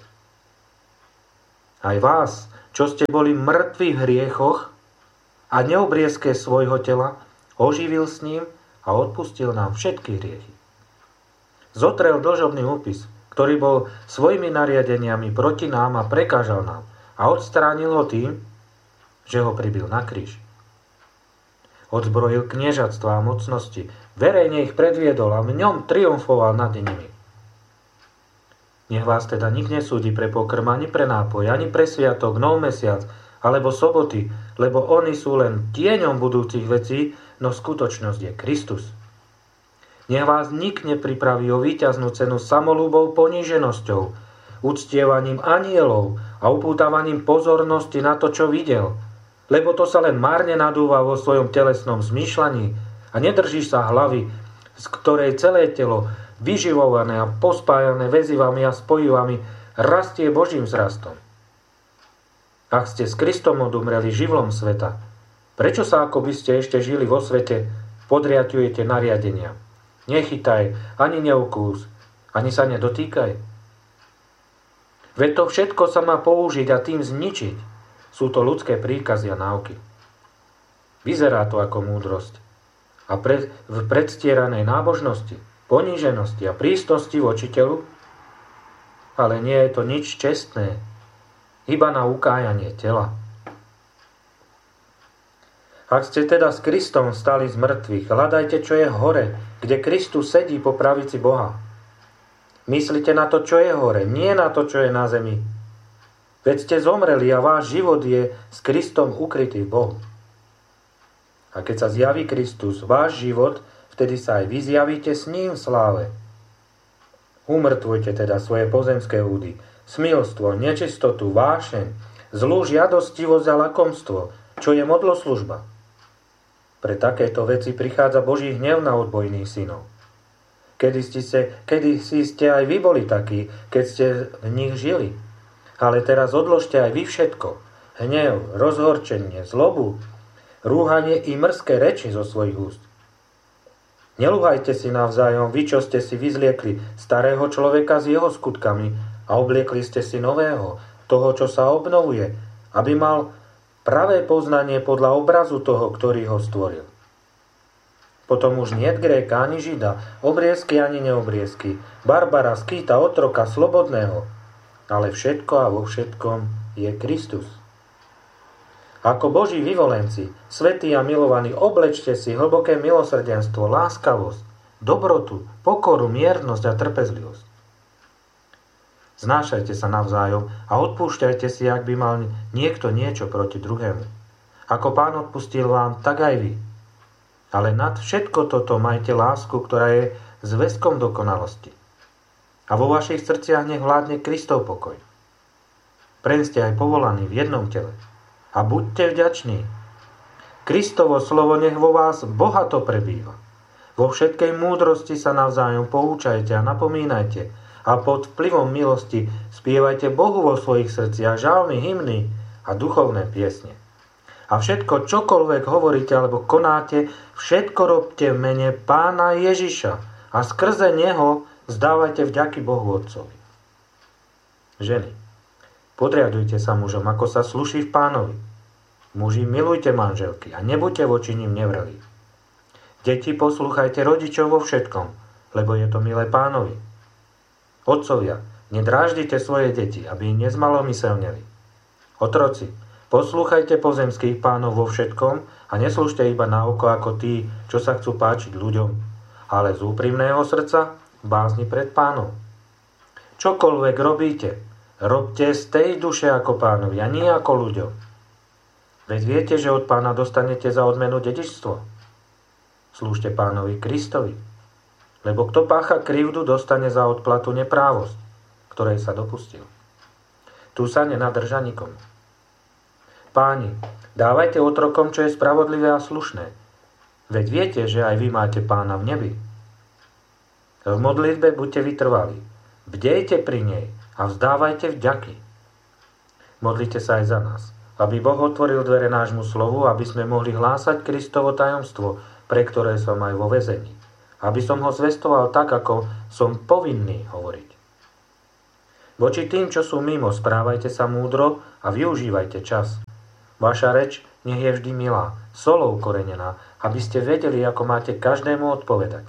Aj vás, čo ste boli mŕtvi v hriechoch a neobriezke svojho tela, oživil s ním a odpustil nám všetky hriechy. Zotrel dlžobný úpis, ktorý bol svojimi nariadeniami proti nám a prekážal nám, a odstránil ho tým, že ho pribil na kríž. Odzbrojil kniežatstva a mocnosti, verejne ich predviedol a v ňom triumfoval nad nimi. Nech vás teda nik nesúdi pre pokrm, ani pre nápoj, ani pre sviatok, nov mesiac, alebo soboty, lebo oni sú len tieňom budúcich vecí, no skutočnosť je Kristus. Nech vás nik nepripraví o víťaznú cenu samolúbou poníženosťou, uctievaním anielov a upútavaním pozornosti na to, čo videl, lebo to sa len márne nadúva vo svojom telesnom zmýšľaní a nedrží sa hlavy, z ktorej celé telo, vyživované a pospájané väzivami a spojivami, rastie Božím vzrastom. Ak ste s Kristom odumreli živlom sveta, prečo sa, ako by ste ešte žili vo svete, podriadujete nariadenia? Nechytaj, ani neukús, ani sa nedotýkaj. Veď to všetko sa má použiť a tým zničiť. Sú to ľudské príkazy a náuky. Vyzerá to ako múdrosť. A pre, v predstieranej nábožnosti, poníženosti a prísnosti voči telu, ale nie je to nič čestné, iba na ukájanie tela. Ak ste teda s Kristom stali z mŕtvych, hľadajte, čo je hore, kde Kristus sedí po pravici Boha. Myslite na to, čo je hore, nie na to, čo je na zemi. Veď ste zomreli a váš život je s Kristom ukrytý v Bohu. A keď sa zjaví Kristus, váš život, vtedy sa aj vy zjavíte s ním v sláve. Umrtvujte teda svoje pozemské údy, smilstvo, nečistotu, vášeň, zlú žiadostivosť a lakomstvo, čo je modloslužba. Pre takéto veci prichádza Boží hnev na odbojných synov. Kedy ste, kedy si ste aj vy boli takí, keď ste v nich žili. Ale teraz odložte aj vy všetko. Hnev, rozhorčenie, zlobu, rúhanie i mrzké reči zo svojich úst. Nelúhajte si navzájom, vy, čo ste si vyzliekli starého človeka s jeho skutkami a obliekli ste si nového, toho, čo sa obnovuje, aby mal pravé poznanie podľa obrazu toho, ktorý ho stvoril. Potom už niet Gréka ani Žida, obriezky ani neobriezky, Barbara, Skýta, otroka, slobodného, ale všetko a vo všetkom je Kristus. Ako Boží vyvolenci, svätí a milovaní, oblečte si hlboké milosrdenstvo, láskavosť, dobrotu, pokoru, miernosť a trpezlivosť. Znášajte sa navzájom a odpúšťajte si, ak by mal niekto niečo proti druhému. Ako Pán odpustil vám, tak aj vy. Ale nad všetko toto majte lásku, ktorá je zväzkom dokonalosti. A vo vašich srdciach nech vládne Kristov pokoj. Preň ste aj povolaní v jednom tele. A buďte vďační. Kristovo slovo nech vo vás bohato prebýva. Vo všetkej múdrosti sa navzájom poučajte a napomínajte a pod vplyvom milosti spievajte Bohu vo svojich srdciach žalmy, hymny a duchovné piesne. A všetko, čokoľvek hovoríte alebo konáte, všetko robte v mene Pána Ježiša a skrze Neho zdávajte vďaky Bohu Otcovi. Ženy, podriadujte sa mužom, ako sa sluší v Pánovi. Muži, milujte manželky a nebuďte voči nim nevrelí. Deti, poslúchajte rodičov vo všetkom, lebo je to milé Pánovi. Otcovia, nedráždite svoje deti, aby ich nezmalomyselneli. Otroci, poslúchajte pozemských pánov vo všetkom a neslúžte iba na oko ako tí, čo sa chcú páčiť ľuďom, ale z úprimného srdca v bázni pred Pánom. Čokoľvek robíte, robte z tej duše ako Pánovi a nie ako ľuďom. Veď viete, že od Pána dostanete za odmenu dedičstvo. Slúžte Pánovi Kristovi, lebo kto pácha krivdu, dostane za odplatu neprávosť, ktorej sa dopustil. Tu sa nenadrža nikomu. Páni, dávajte otrokom, čo je spravodlivé a slušné. Veď viete, že aj vy máte Pána v nebi. V modlitbe buďte vytrvalí, bdejte pri nej a vzdávajte vďaky. Modlite sa aj za nás, aby Boh otvoril dvere nášmu slovu, aby sme mohli hlásať Kristovo tajomstvo, pre ktoré som aj vo väzení. Aby som ho zvestoval tak, ako som povinný hovoriť. Voči tým, čo sú mimo, správajte sa múdro a využívajte čas. Vaša reč nech je vždy milá, solou korenená, aby ste vedeli, ako máte každému odpovedať.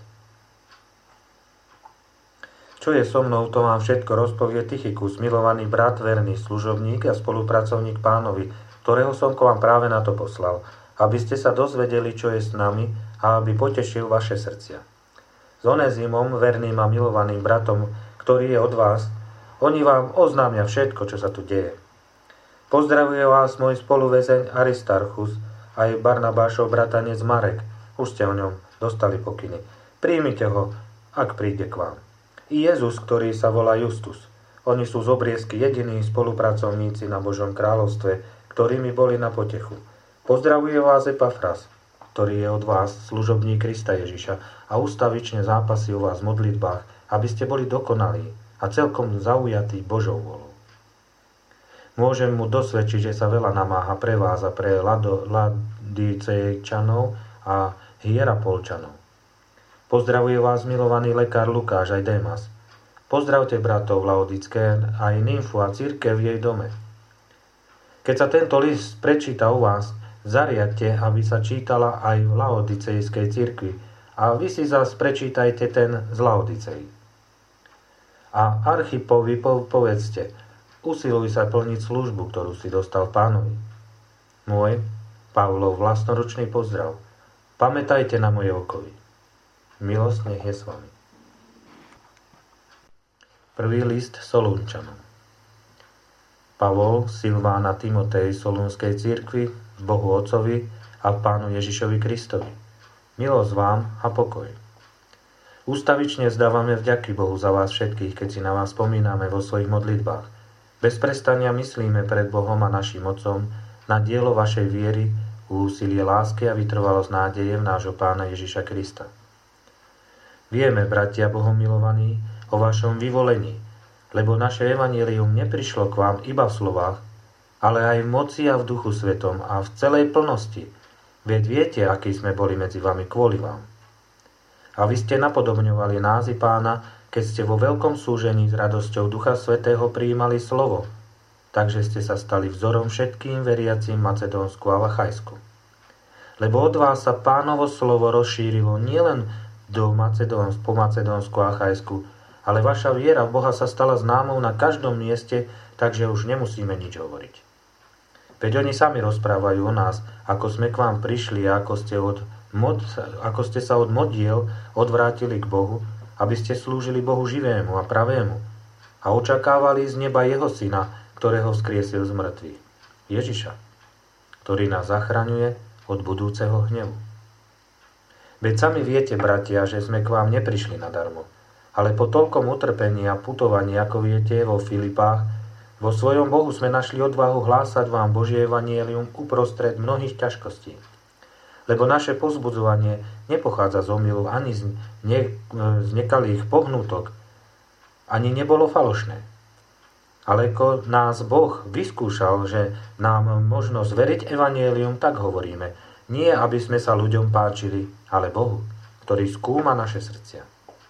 Čo je so mnou, to vám všetko rozpovie Tychikus, milovaný brat, verný služobník a spolupracovník Pánovi, ktorého som k vám práve na to poslal, aby ste sa dozvedeli, čo je s nami a aby potešil vaše srdcia. S Onezimom, verným a milovaným bratom, ktorý je od vás, oni vám oznámia všetko, čo sa tu deje. Pozdravuje vás môj spoluväzeň Aristarchus, aj Barnabášov bratanec Marek. Už ste o ňom dostali pokyny. Príjmite ho, ak príde k vám. I Jezus, ktorý sa volá Justus. Oni sú z obriezky jediní spolupracovníci na Božom kráľovstve, ktorými boli na potechu. Pozdravuje vás Epafras, ktorý je od vás služobník Krista Ježiša a ustavične zápasí o vás v modlitbách, aby ste boli dokonalí a celkom zaujatí Božou volou. Môžem mu dosvedčiť, že sa veľa namáha pre vás a pre Ladicejčanov a Hierapolčanov. Pozdravuje vás milovaný lekár Lukáš aj Démas. Pozdravte bratov Laodické aj Nymfu a cirkev v jej dome. Keď sa tento list prečíta u vás, zariadte, aby sa čítala aj v Laodicejskej cirkvi a vy si zás prečítajte ten z Laodiceji. A Archipovi povedzte, usiluj sa plniť službu, ktorú si dostal Pánovi. Môj, Pavlov vlastnoručný pozdrav. Pamätajte na moje okovy. Milosť nech je s vami. Prvý list Solúnčanom. Pavol, Silván a Timotej Solúnskej cirkvi, Bohu Otcovi a Pánu Ježišovi Kristovi. Milosť vám a pokoj. Ústavične vzdávame vďaky Bohu za vás všetkých, keď si na vás spomíname vo svojich modlitbách. Bez prestania myslíme pred Bohom a našim Otcom na dielo vašej viery, úsilie lásky a vytrvalosť nádeje v nášho Pána Ježiša Krista. Vieme, bratia Bohom milovaní, o vašom vyvolení, lebo naše evanjelium neprišlo k vám iba v slovách, ale aj v moci a v Duchu Svetom a v celej plnosti. Veď viete, akí sme boli medzi vami kvôli vám. A vy ste napodobňovali názy Pána, keď ste vo veľkom súžení s radosťou Ducha Svätého prijímali slovo, takže ste sa stali vzorom všetkým veriacim Macedónsku a Vachajsku. Lebo od vás sa Pánovo slovo rozšírilo nielen do Macedóns, po Macedónsku a Achajsku, ale vaša viera v Boha sa stala známou na každom mieste, takže už nemusíme nič hovoriť. Veď oni sami rozprávajú o nás, ako sme k vám prišli a ako ste, od mod, ako ste sa od modiel odvrátili k Bohu, aby ste slúžili Bohu živému a pravému a očakávali z neba jeho syna, ktorého vzkriesil z mŕtvych, Ježiša, ktorý nás zachraňuje od budúceho hnevu. Veď sami viete, bratia, že sme k vám neprišli nadarmo, ale po toľkom utrpení a putovaní, ako viete, vo Filipách, vo svojom Bohu sme našli odvahu hlásať vám Božie evanjelium uprostred mnohých ťažkostí. Lebo naše povzbudzovanie nepochádza z omylu ani z, ne, z nekalých pohnutok, ani nebolo falošné. Ale ako nás Boh vyskúšal, že nám možno zveriť evanjelium, tak hovoríme, nie aby sme sa ľuďom páčili, ale Bohu, ktorý skúma naše srdcia.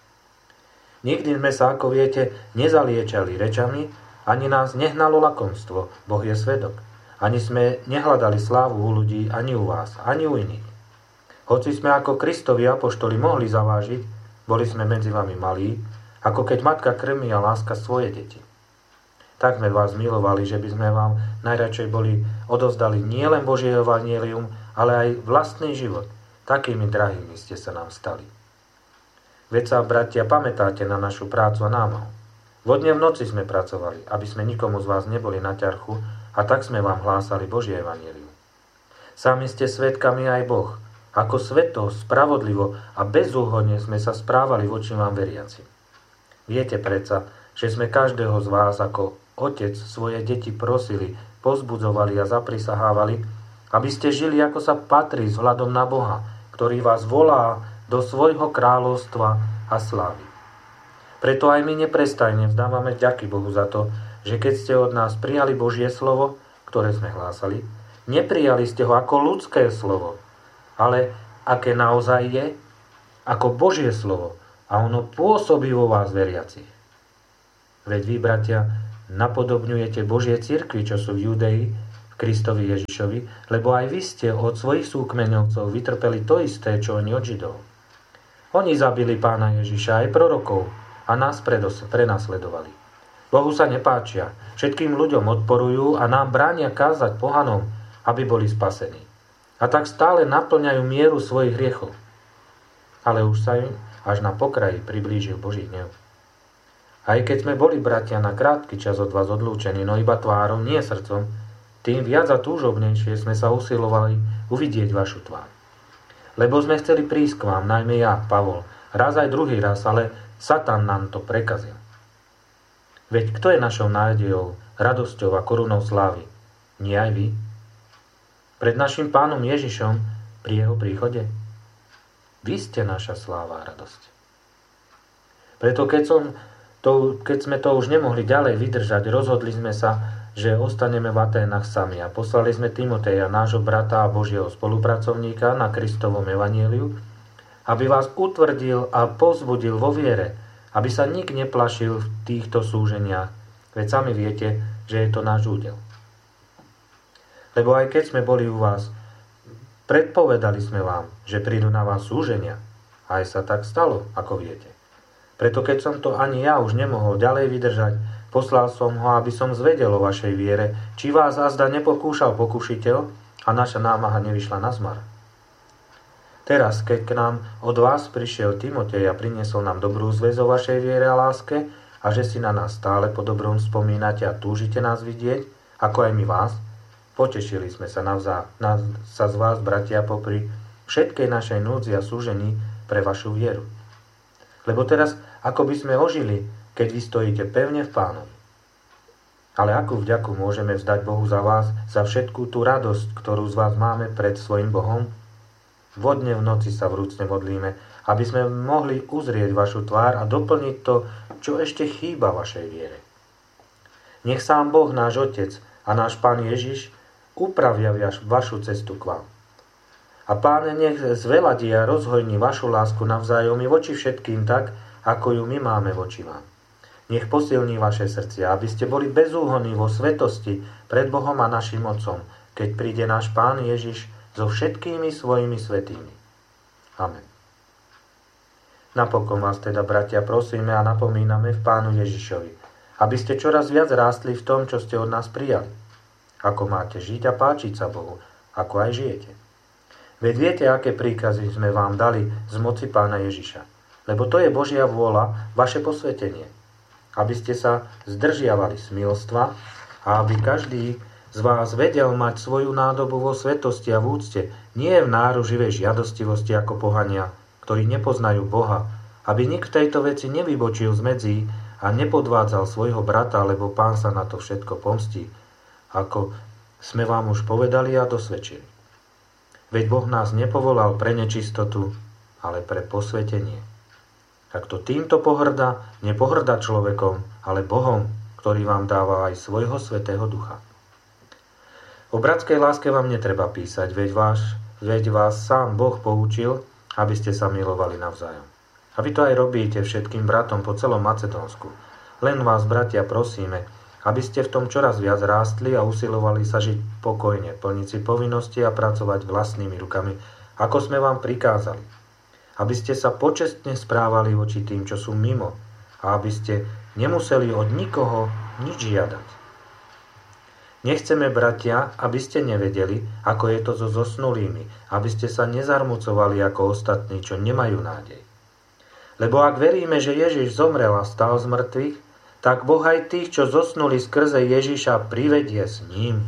Nikdy sme sa, ako viete, nezaliečali rečami, ani nás nehnalo lakomstvo, Boh je svedok. Ani sme nehľadali slávu u ľudí, ani u vás, ani u iných. Hoci sme ako Kristovi apoštoli mohli zavážiť, boli sme medzi vami malí, ako keď matka krmí a láska svoje deti. Tak sme vás milovali, že by sme vám najradšej boli odovzdali nielen Božie evanjelium, ale aj vlastný život. Takými drahými ste sa nám stali. Veď sa, bratia, pamätáte na našu prácu a námahu. Vodne v noci sme pracovali, aby sme nikomu z vás neboli na ťarchu, a tak sme vám hlásali Božie evanjelium. Sami ste svedkami aj Boh, ako sveto, spravodlivo a bezúhonne sme sa správali voči vám veriaci. Viete predsa, že sme každého z vás ako otec svoje deti prosili, pozbudzovali a zaprisahávali, aby ste žili ako sa patrí s hľadom na Boha, ktorý vás volá do svojho kráľovstva a slávy. Preto aj my neprestajne vzdávame vďaky Bohu za to, že keď ste od nás prijali Božie slovo, ktoré sme hlásali, neprijali ste ho ako ľudské slovo, ale aké naozaj je, ako Božie slovo, a ono pôsobí vo vás veriacich. Veď vy, bratia, napodobňujete Božie cirkvi, čo sú v Judei, v Kristovi Ježišovi, lebo aj vy ste od svojich súkmeňovcov vytrpeli to isté, čo oni od Židov. Oni zabili Pána Ježiša aj prorokov a nás predos- prenasledovali. Bohu sa nepáčia, všetkým ľuďom odporujú a nám bránia kázať pohanom, aby boli spasení. A tak stále naplňajú mieru svojich hriechov. Ale už sa im až na pokraji priblížil Boží hnev. Aj keď sme boli, bratia, na krátky čas od vás odlúčení, no iba tvárou, nie srdcom, tým viac a túžobnejšie sme sa usilovali uvidieť vašu tvár. Lebo sme chceli prísť k vám, najmä ja, Pavol, raz aj druhý raz, ale Satan nám to prekazil. Veď kto je našou nádejou, radosťou a korunou slávy? Nie aj vy? Pred našim Pánom Ježišom pri jeho príchode? Vy ste naša sláva a radosť. Preto keď, som to, keď sme to už nemohli ďalej vydržať, rozhodli sme sa, že ostaneme v Aténach sami a poslali sme Timoteja, nášho brata a Božieho spolupracovníka na Kristovom evanjeliu, aby vás utvrdil a povzbudil vo viere, aby sa nik neplašil v týchto súženiach, veď sami viete, že je to náš údel. Lebo aj keď sme boli u vás, predpovedali sme vám, že prídu na vás súženia. Aj sa tak stalo, ako viete. Preto keď som to ani ja už nemohol ďalej vydržať, poslal som ho, aby som zvedel o vašej viere, či vás azda nepokúšal pokušiteľ a naša námaha nevyšla na zmar. Teraz, keď k nám od vás prišiel Timotej a priniesol nám dobrú zväz o vašej viere a láske a že si na nás stále po dobrom spomínate a túžite nás vidieť, ako aj my vás, potešili sme sa, navzá, na, sa z vás, bratia, popri všetkej našej núdzi a súžení pre vašu vieru. Lebo teraz, ako by sme ožili, keď vy stojíte pevne v Pánovi. Ale akú vďaku môžeme vzdať Bohu za vás, za všetkú tú radosť, ktorú z vás máme pred svojim Bohom? Vodne v noci sa vrúcne modlíme, aby sme mohli uzrieť vašu tvár a doplniť to, čo ešte chýba vašej viere. Nech sám Boh, náš Otec a náš Pán Ježiš upravia vašu cestu k vám. A Páne, nech zveladí a rozhojní vašu lásku navzájom i voči všetkým tak, ako ju my máme voči vám. Nech posilní vaše srdcia, aby ste boli bezúhonní vo svetosti pred Bohom a našim Otcom, keď príde náš Pán Ježiš so všetkými svojimi svätými. Amen. Napokon vás teda, bratia, prosíme a napomíname v Pánu Ježišovi, aby ste čoraz viac rástli v tom, čo ste od nás prijali. Ako máte žiť a páčiť sa Bohu, ako aj žijete. Veď viete, aké príkazy sme vám dali z moci Pána Ježiša. Lebo to je Božia vôľa, vaše posvetenie. Aby ste sa zdržiavali smilstva a aby každý z vás vedel mať svoju nádobu vo svetosti a v úcte, nie v náruživej žiadostivosti ako pohania, ktorí nepoznajú Boha, aby nik v tejto veci nevybočil z medzí a nepodvádzal svojho brata, lebo Pán sa na to všetko pomstí, ako sme vám už povedali a dosvedčili. Veď Boh nás nepovolal pre nečistotu, ale pre posvetenie. Ak to týmto pohrda, nepohrda človekom, ale Bohom, ktorý vám dáva aj svojho svätého Ducha. O bratskej láske vám netreba písať, veď, váš, veď vás sám Boh poučil, aby ste sa milovali navzájom. A vy to aj robíte všetkým bratom po celom Macedónsku. Len vás, bratia, prosíme, aby ste v tom čoraz viac rástli a usilovali sa žiť pokojne, plniť si povinnosti a pracovať vlastnými rukami, ako sme vám prikázali. Aby ste sa počestne správali voči tým, čo sú mimo, a aby ste nemuseli od nikoho nič žiadať. Nechceme, bratia, aby ste nevedeli, ako je to so zosnulými, aby ste sa nezarmucovali ako ostatní, čo nemajú nádej. Lebo ak veríme, že Ježiš zomrel a stal z mŕtvych, tak Boh aj tých, čo zosnuli skrze Ježiša, privedie s ním.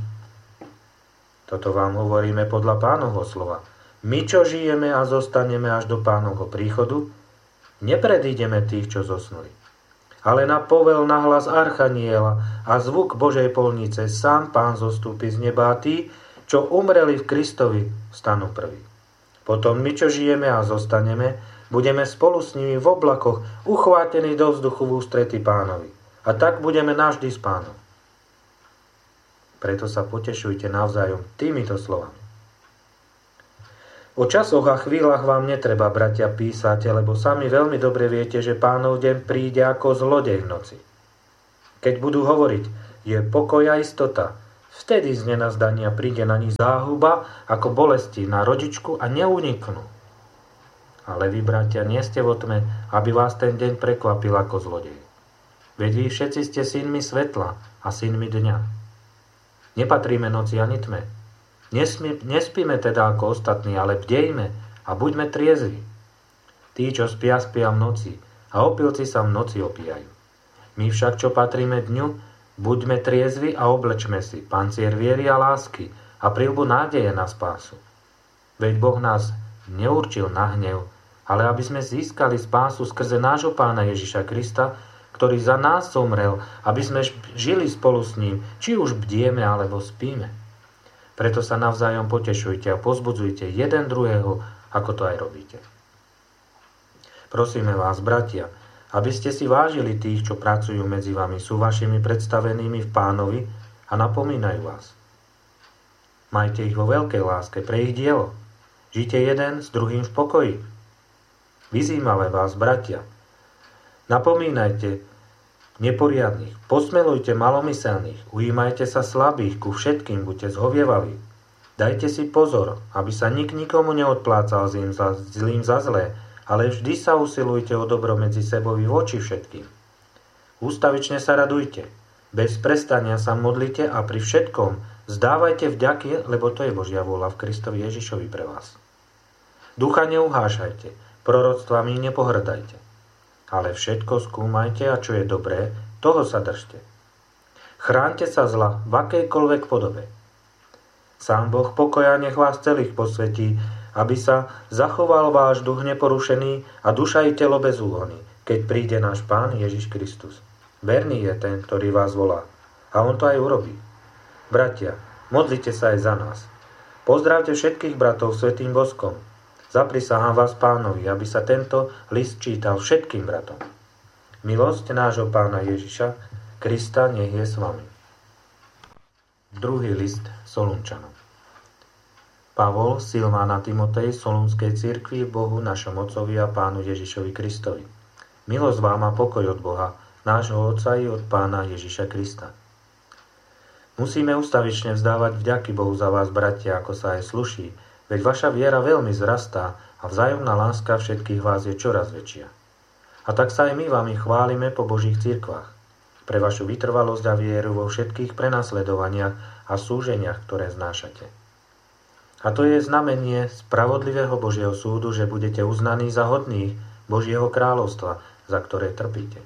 Toto vám hovoríme podľa Pánovho slova. My, čo žijeme a zostaneme až do Pánovho príchodu, nepredídeme tých, čo zosnuli. Ale na povel na hlas archaniela a zvuk Božej polnice sám Pán zostúpi z neba a tí, čo umreli v Kristovi, stanú prví. Potom my, čo žijeme a zostaneme, budeme spolu s nimi v oblakoch uchvátení do vzduchu v ústrety Pánovi. A tak budeme navždy s Pánom. Preto sa potešujte navzájom týmito slovami. O časoch a chvíľach vám netreba, bratia, písať, lebo sami veľmi dobre viete, že Pánov deň príde ako zlodej v noci. Keď budú hovoriť, je pokoj a istota, vtedy z nenazdania príde na nich záhuba ako bolesti na rodičku a neuniknú. Ale vy, bratia, nie ste vo tme, aby vás ten deň prekvapil ako zlodej. Veď vy všetci ste synmi svetla a synmi dňa. Nepatríme noci ani tme. Nesmí, nespíme teda ako ostatní, ale bdejme a buďme triezvi. Tí, čo spia, spia v noci a opilci sa v noci opíjajú. My však, čo patríme dňu, buďme triezvi a oblečme si pancier viery a lásky a prilbu nádeje na spásu. Veď Boh nás neurčil na hnev, ale aby sme získali spásu skrze nášho Pána Ježiša Krista, ktorý za nás zomrel, aby sme žili spolu s ním, či už bdieme alebo spíme. Preto sa navzájom potešujte a pozbudzujte jeden druhého, ako to aj robíte. Prosíme vás, bratia, aby ste si vážili tých, čo pracujú medzi vami, sú vašimi predstavenými v Pánovi a napomínajú vás. Majte ich vo veľkej láske pre ich dielo. Žite jeden s druhým v pokoji. Vyzývame vás, bratia, napomínajte neporiadnych, posmelujte malomyselných, ujímajte sa slabých, ku všetkým buďte zhovievaví. Dajte si pozor, aby sa nik nikomu neodplácal zlým za, zlým za zlé, ale vždy sa usilujte o dobro medzi sebou i voči všetkým. Ústavične sa radujte, bez prestania sa modlite a pri všetkom zdávajte vďaky, lebo to je Božia vôľa v Kristovi Ježišovi pre vás. Ducha neuhášajte, proroctvami nepohrdajte. Ale všetko skúmajte a čo je dobré, toho sa držte. Chránte sa zla v akejkoľvek podobe. Sám Boh pokoja nech vás celých posvetí, aby sa zachoval váš duch neporušený a duša i telo bez úhony, keď príde náš Pán Ježiš Kristus. Verný je ten, ktorý vás volá. A on to aj urobí. Bratia, modlite sa aj za nás. Pozdravte všetkých bratov svätým boskom. Zaprisahám vás Pánovi, aby sa tento list čítal všetkým bratom. Milosť nášho Pána Ježiša Krista nech je s vami. Druhý list Solunčanom. Pavol, Silván a Timotej Solunskej cirkvi, Bohu našom Otcovi a Pánu Ježišovi Kristovi. Milosť vám a pokoj od Boha, nášho Otca i od Pána Ježiša Krista. Musíme ustavične vzdávať vďaky Bohu za vás, bratia, ako sa aj sluší, veď vaša viera veľmi zrastá a vzájomná láska všetkých vás je čoraz väčšia. A tak sa aj my vami chválime po Božích cirkvách, pre vašu vytrvalosť a vieru vo všetkých prenasledovaniach a súženiach, ktoré znášate. A to je znamenie spravodlivého Božieho súdu, že budete uznaní za hodných Božieho kráľovstva, za ktoré trpíte.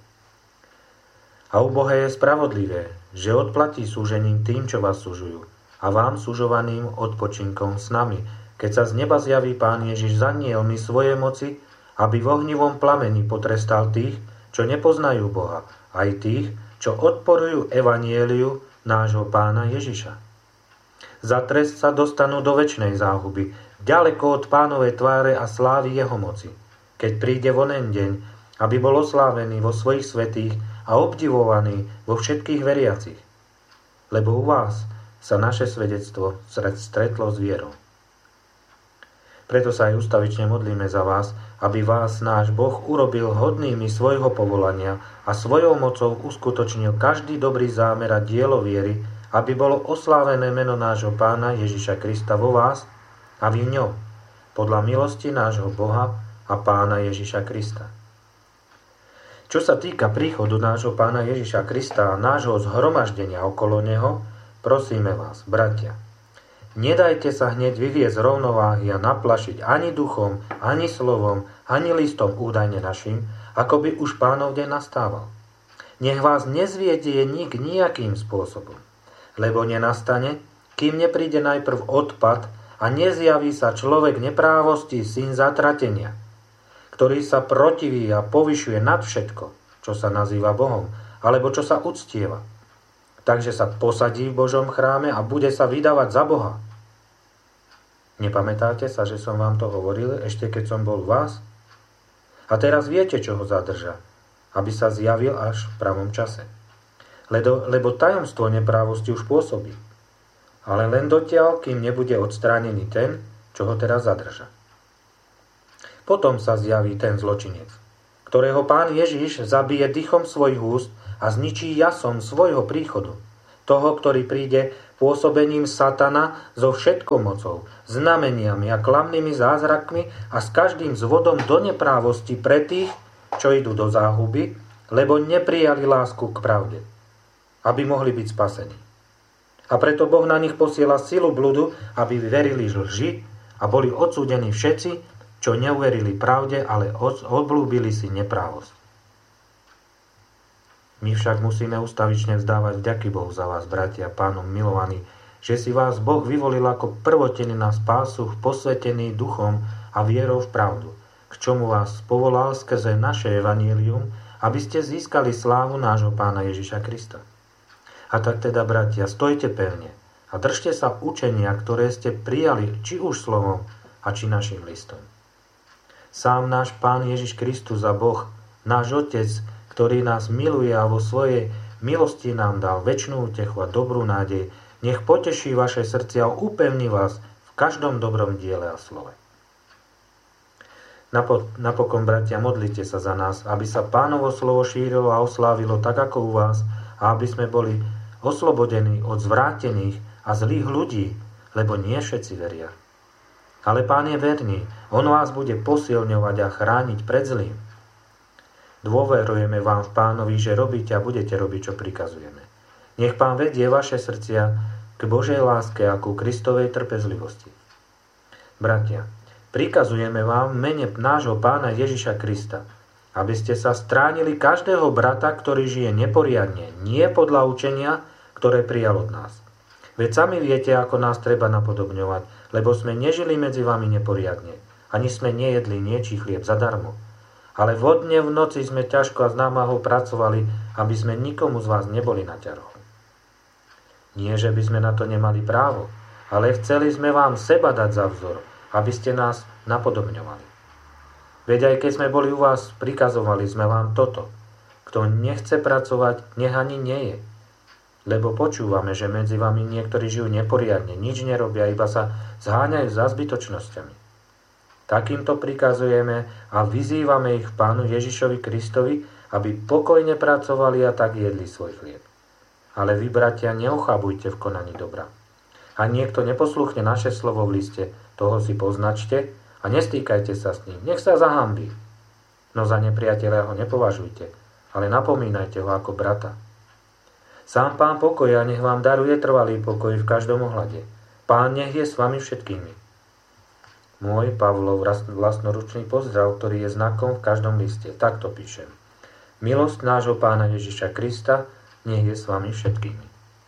A u Boha je spravodlivé, že odplatí súžením tým, čo vás sužujú, a vám sužovaným odpočinkom s nami, keď sa z neba zjaví Pán Ježiš za nielmi svojej moci, aby v ohnivom plameni potrestal tých, čo nepoznajú Boha, aj tých, čo odporujú evanieliu nášho Pána Ježiša. Za trest sa dostanú do večnej záhuby, ďaleko od Pánovej tváre a slávy jeho moci, keď príde vonen deň, aby bol oslávený vo svojich svätých a obdivovaný vo všetkých veriacich. Lebo u vás sa naše svedectvo stretlo s vierou. Preto sa aj ustavične modlíme za vás, aby vás náš Boh urobil hodnými svojho povolania a svojou mocou uskutočnil každý dobrý zámer a dielo viery, aby bolo oslávené meno nášho Pána Ježiša Krista vo vás a vy v ňom, podľa milosti nášho Boha a Pána Ježiša Krista. Čo sa týka príchodu nášho Pána Ježiša Krista a nášho zhromaždenia okolo Neho, prosíme vás, bratia, nedajte sa hneď vyviesť z rovnováhy a naplašiť ani duchom, ani slovom, ani listom údajne našim, ako by už Pánov deň nastával. Nech vás nezviedie nik nejakým spôsobom, lebo nenastane, kým nepríde najprv odpad a nezjaví sa človek neprávosti, syn zatratenia, ktorý sa protiví a povyšuje nad všetko, čo sa nazýva Bohom, alebo čo sa uctieva. Takže sa posadí v Božom chráme a bude sa vydávať za Boha. Nepamätáte sa, že som vám to hovoril, ešte keď som bol u vás? A teraz viete, čo ho zadrža, aby sa zjavil až v pravom čase. Lebo, lebo tajomstvo neprávosti už pôsobí. Ale len dotiaľ, kým nebude odstránený ten, čo ho teraz zadrža. Potom sa zjaví ten zločinec, ktorého Pán Ježiš zabije dychom svojich úst a zničí jasom svojho príchodu. Toho, ktorý príde pôsobením satana so všetkou mocou, znameniami a klamnými zázrakmi a s každým zvodom do neprávosti pre tých, čo idú do záhuby, lebo neprijali lásku k pravde, aby mohli byť spasení. A preto Boh na nich posiela silu bludu, aby verili lži a boli odsúdení všetci, čo neuverili pravde, ale obľúbili si neprávosť. My však musíme ustavične vzdávať vďaky Bohu za vás, bratia, Pánom milovaní, že si vás Boh vyvolil ako prvotiny na spásu, posvetený duchom a vierou v pravdu, k čomu vás povolal skrze naše evanjelium, aby ste získali slávu nášho Pána Ježiša Krista. A tak teda, bratia, stojte pevne a držte sa učenia, ktoré ste prijali či už slovom a či našim listom. Sám náš Pán Ježiš Kristus a Boh, náš Otec, ktorý nás miluje a vo svojej milosti nám dal večnú útechu a dobrú nádej, nech poteší vaše srdcia a upevní vás v každom dobrom diele a slove. Napokon, bratia, modlite sa za nás, aby sa Pánovo slovo šírilo a oslávilo tak ako u vás a aby sme boli oslobodení od zvrátených a zlých ľudí, lebo nie všetci veria. Ale Pán je verný, on vás bude posilňovať a chrániť pred zlým. Dôverujeme vám v Pánovi, že robíte a budete robiť, čo prikazujeme. Nech Pán vedie vaše srdcia k Božej láske a ku Kristovej trpezlivosti. Bratia, prikazujeme vám v mene nášho Pána Ježiša Krista, aby ste sa stránili každého brata, ktorý žije neporiadne, nie podľa učenia, ktoré prijal od nás. Veď sami viete, ako nás treba napodobňovať, lebo sme nežili medzi vami neporiadne, ani sme nejedli niečí chlieb zadarmo. Ale vodne v noci sme ťažko a s námahou pracovali, aby sme nikomu z vás neboli na ťarchu. Nie, že by sme na to nemali právo, ale chceli sme vám seba dať za vzor, aby ste nás napodobňovali. Veď aj keď sme boli u vás, prikazovali sme vám toto. Kto nechce pracovať, nech ani nie je. Lebo počúvame, že medzi vami niektorí žijú neporiadne, nič nerobia, iba sa zháňajú za zbytočnosťami. Takýmto prikazujeme a vyzývame ich Pánu Ježišovi Kristovi, aby pokojne pracovali a tak jedli svoj chlieb. Ale vy, bratia, neochabujte v konaní dobra. A niekto neposluchne naše slovo v liste, toho si poznačte a nestýkajte sa s ním, nech sa zahambí. No za nepriateľa ho nepovažujte, ale napomínajte ho ako brata. Sám Pán pokoja nech vám daruje trvalý pokoj v každom ohľade. Pán nech je s vami všetkými. Môj Pavlov vlastnoručný pozdrav, ktorý je znakom v každom liste. Takto píšem. Milosť nášho Pána Ježiša Krista nech je s vami všetkými.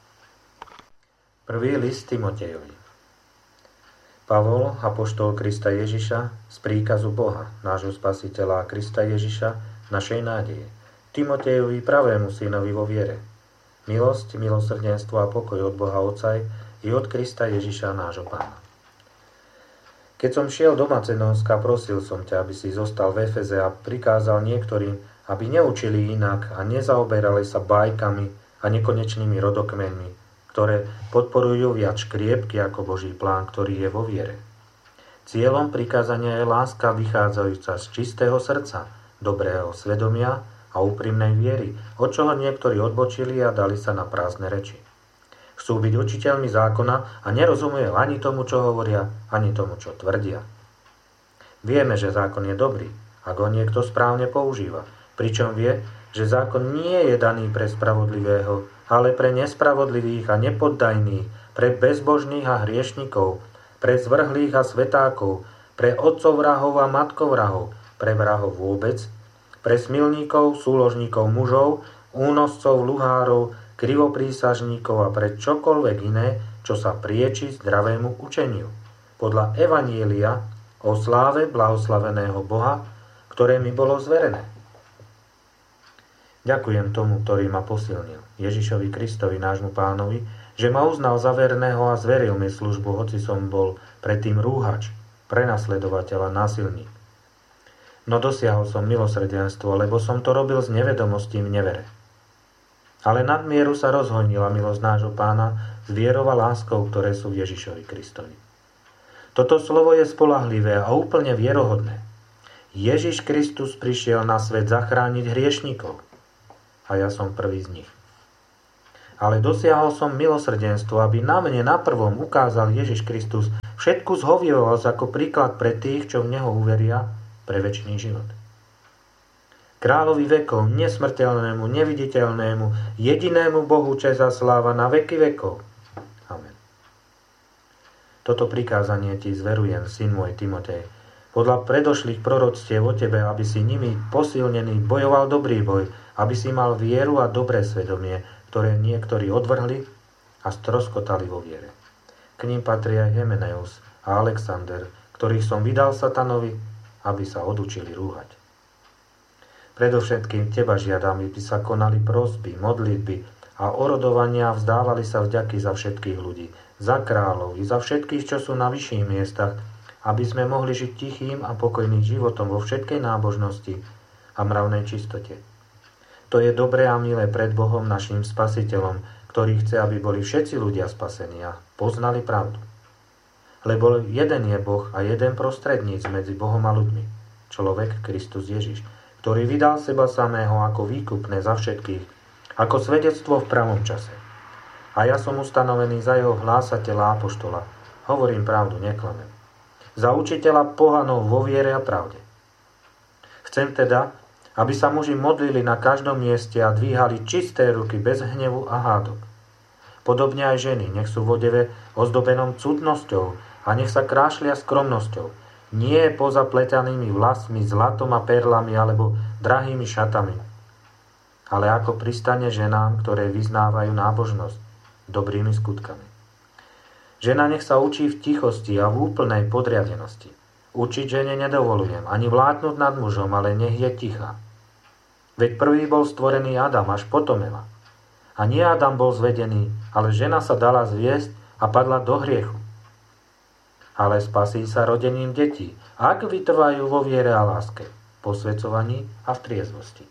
Prvý list Timotejovi. Pavol, apoštol Krista Ježiša, z príkazu Boha, nášho Spasiteľa a Krista Ježiša, našej nádeje. Timotejovi, pravému synovi vo viere. Milosť, milosrdenstvo a pokoj od Boha Otca i od Krista Ježiša, nášho Pána. Keď som šiel do Macedónska, prosil som ťa, aby si zostal v Efeze a prikázal niektorým, aby neučili inak a nezaoberali sa bajkami a nekonečnými rodokmenmi, ktoré podporujú viac škriepky ako Boží plán, ktorý je vo viere. Cieľom prikázania je láska vychádzajúca z čistého srdca, dobrého svedomia a úprimnej viery, od čoho niektorí odbočili a dali sa na prázdne reči. Chcú byť učiteľmi zákona a nerozumejú ani tomu, čo hovoria, ani tomu, čo tvrdia. Vieme, že zákon je dobrý, ak ho niekto správne používa, pričom vie, že zákon nie je daný pre spravodlivého, ale pre nespravodlivých a nepoddajných, pre bezbožných a hriešnikov, pre zvrhlých a svetákov, pre otcov vrahov a matkov vrahov, pre vrahov vôbec, pre smilníkov, súložníkov mužov, únoscov, luhárov, krivoprísažníkov a pre čokoľvek iné, čo sa prieči zdravému učeniu, podľa evanjelia o sláve blahoslaveného Boha, ktoré mi bolo zverené. Ďakujem tomu, ktorý ma posilnil, Ježišovi Kristovi, nášmu Pánovi, že ma uznal za verného a zveril mi službu, hoci som bol predtým rúhač, prenasledovateľ a násilník. No dosiahol som milosrdenstvo, lebo som to robil z nevedomosti v nevere. Ale nadmieru sa rozhojnila milosť nášho Pána s vierou a láskou, ktoré sú v Ježišovi Kristovi. Toto slovo je spoľahlivé a úplne vierohodné. Ježiš Kristus prišiel na svet zachrániť hriešnikov. a ja som prvý z nich. Ale dosiahol som milosrdenstvo, aby na mne na prvom ukázal Ježiš Kristus všetku zhovievavosť ako príklad pre tých, čo v Neho uveria, pre večný život. Kráľovi vekov, nesmrteľnému, neviditeľnému, jedinému Bohu česť a sláva na veky vekov. Amen. Toto prikázanie ti zverujem, syn môj Timotej, podľa predošlých proroctiev o tebe, aby si nimi posilnený bojoval dobrý boj, aby si mal vieru a dobré svedomie, ktoré niektorí odvrhli a stroskotali vo viere. K ním patria Hymenaeus a Alexander, ktorých som vydal satanovi, aby sa odučili rúhať. Predovšetkým teba žiadam, aby sa konali prosby, modlitby a orodovania a vzdávali sa vďaky za všetkých ľudí, za kráľov i za všetkých, čo sú na vyšších miestach, aby sme mohli žiť tichým a pokojným životom vo všetkej nábožnosti a mravnej čistote. To je dobré a milé pred Bohom naším Spasiteľom, ktorý chce, aby boli všetci ľudia spasení a poznali pravdu. Lebo jeden je Boh a jeden prostredníc medzi Bohom a ľuďmi, človek Kristus Ježiš, ktorý vydal seba samého ako výkupné za všetkých, ako svedectvo v pravom čase. A ja som ustanovený za jeho hlásateľa a apoštola. Hovorím pravdu, neklamem. Za učiteľa pohanov vo viere a pravde. Chcem teda, aby sa muži modlili na každom mieste a dvíhali čisté ruky bez hnevu a hádok. Podobne aj ženy, nech sú v odeve ozdobenom cudnosťou a nech sa krášlia skromnosťou, nie pozapletanými vlasmi, zlatom a perlami alebo drahými šatami, ale ako pristane ženám, ktoré vyznávajú nábožnosť dobrými skutkami. Žena nech sa učí v tichosti a v úplnej podriadenosti. Učiť žene nedovolujem, ani vládnuť nad mužom, ale nech je tichá. Veď prvý bol stvorený Adam, až potom Eva. A nie Adam bol zvedený, ale žena sa dala zviesť a padla do hriechu. Ale spasí sa rodením detí, ak vytrvajú vo viere a láske, posvedzovaní a v triezvosti.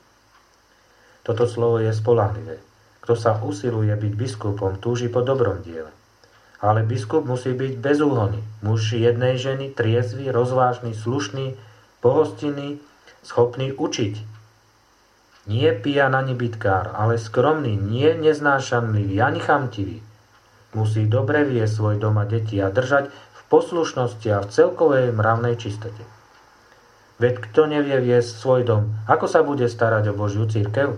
Toto slovo je spoľahlivé. Kto sa usiluje byť biskupom, túži po dobrom diele. Ale biskup musí byť bezúhonný, muž jednej ženy, triezvy, rozvážny, slušný, pohostinný, schopný učiť. Nie pijan ani bitkár, ale skromný, nie neznášanlivý, ani chamtivý. Musí dobre viesť svoj dom a deti a držať v poslušnosti a v celkovej mravnej čistote. Veď kto nevie viesť svoj dom, ako sa bude starať o Božiu cirkev?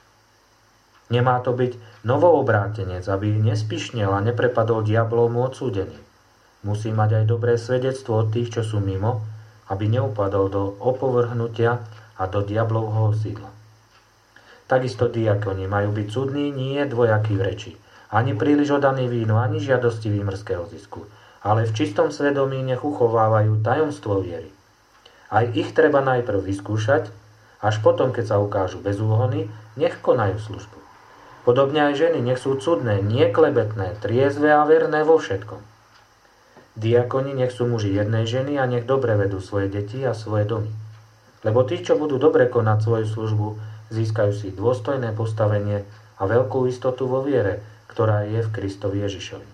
Nemá to byť novoobrátenec, aby nespišnel a neprepadol diablovmu odsúdený. Musí mať aj dobré svedectvo od tých, čo sú mimo, aby neupadol do opovrhnutia a do diablovho sídla. Takisto diakoni majú byť cudní, nie dvojakí v reči, ani príliš odaní vínu, ani žiadostivý mrzkého zisku, ale v čistom svedomí nech uchovávajú tajomstvo viery. Aj ich treba najprv vyskúšať, až potom, keď sa ukážu bezúhony, nech konajú službu. Podobne aj ženy nech sú cudné, nie klebetné, triezve a verné vo všetkom. Diakoni nech sú muži jednej ženy a nech dobre vedú svoje deti a svoje domy. Lebo tí, čo budú dobre konať svoju službu, získajú si dôstojné postavenie a veľkú istotu vo viere, ktorá je v Kristovi Ježišovi.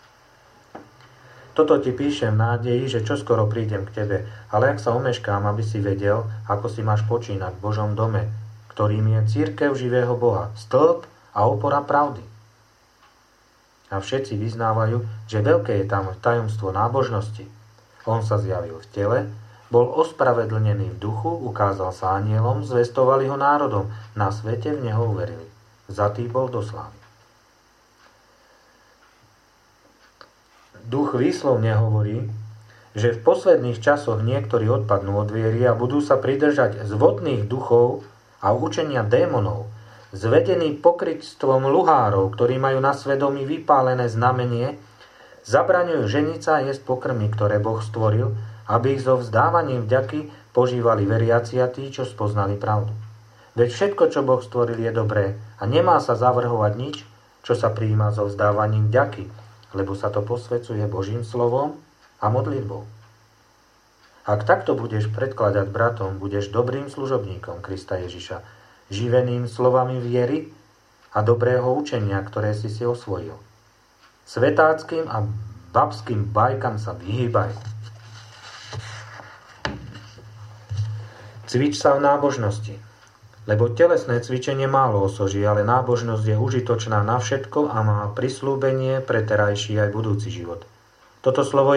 Toto ti píšem v nádeji, že čoskoro prídem k tebe, ale ak sa omeškám, aby si vedel, ako si máš počínať v Božom dome, ktorým je cirkev živého Boha, stĺp a opora pravdy. A všetci vyznávajú, že veľké je tam tajomstvo nábožnosti. On sa zjavil v tele, bol ospravedlnený v duchu, ukázal sa anielom, zvestovali ho národom, na svete v neho uverili. Zatý bol do slávy. Duch výslovne hovorí, že v posledných časoch niektorí odpadnú od viery a budú sa pridržať zvodných duchov a učenia démonov, zvedení pokrytstvom luhárov, ktorí majú na svedomí vypálené znamenie, zabraňujú ženiť sa a jesť pokrmy, ktoré Boh stvoril, aby ich so vzdávaním vďaky požívali veriaci a tí, čo spoznali pravdu. Veď všetko, čo Boh stvoril, je dobré a nemá sa zavrhovať nič, čo sa prijíma so vzdávaním vďaky, lebo sa to posvecuje Božím slovom a modlitbou. Ak takto budeš predkladať bratom, budeš dobrým služobníkom Krista Ježiša, živeným slovami viery a dobrého učenia, ktoré si si osvojil. Svetáckým a babským bajkám sa vyhýbaj. Cvič sa v nábožnosti, Lebo telesné cvičenie málo osoží, ale nábožnosť je užitočná na všetko a má prislúbenie pre terajší aj budúci život. Toto slovo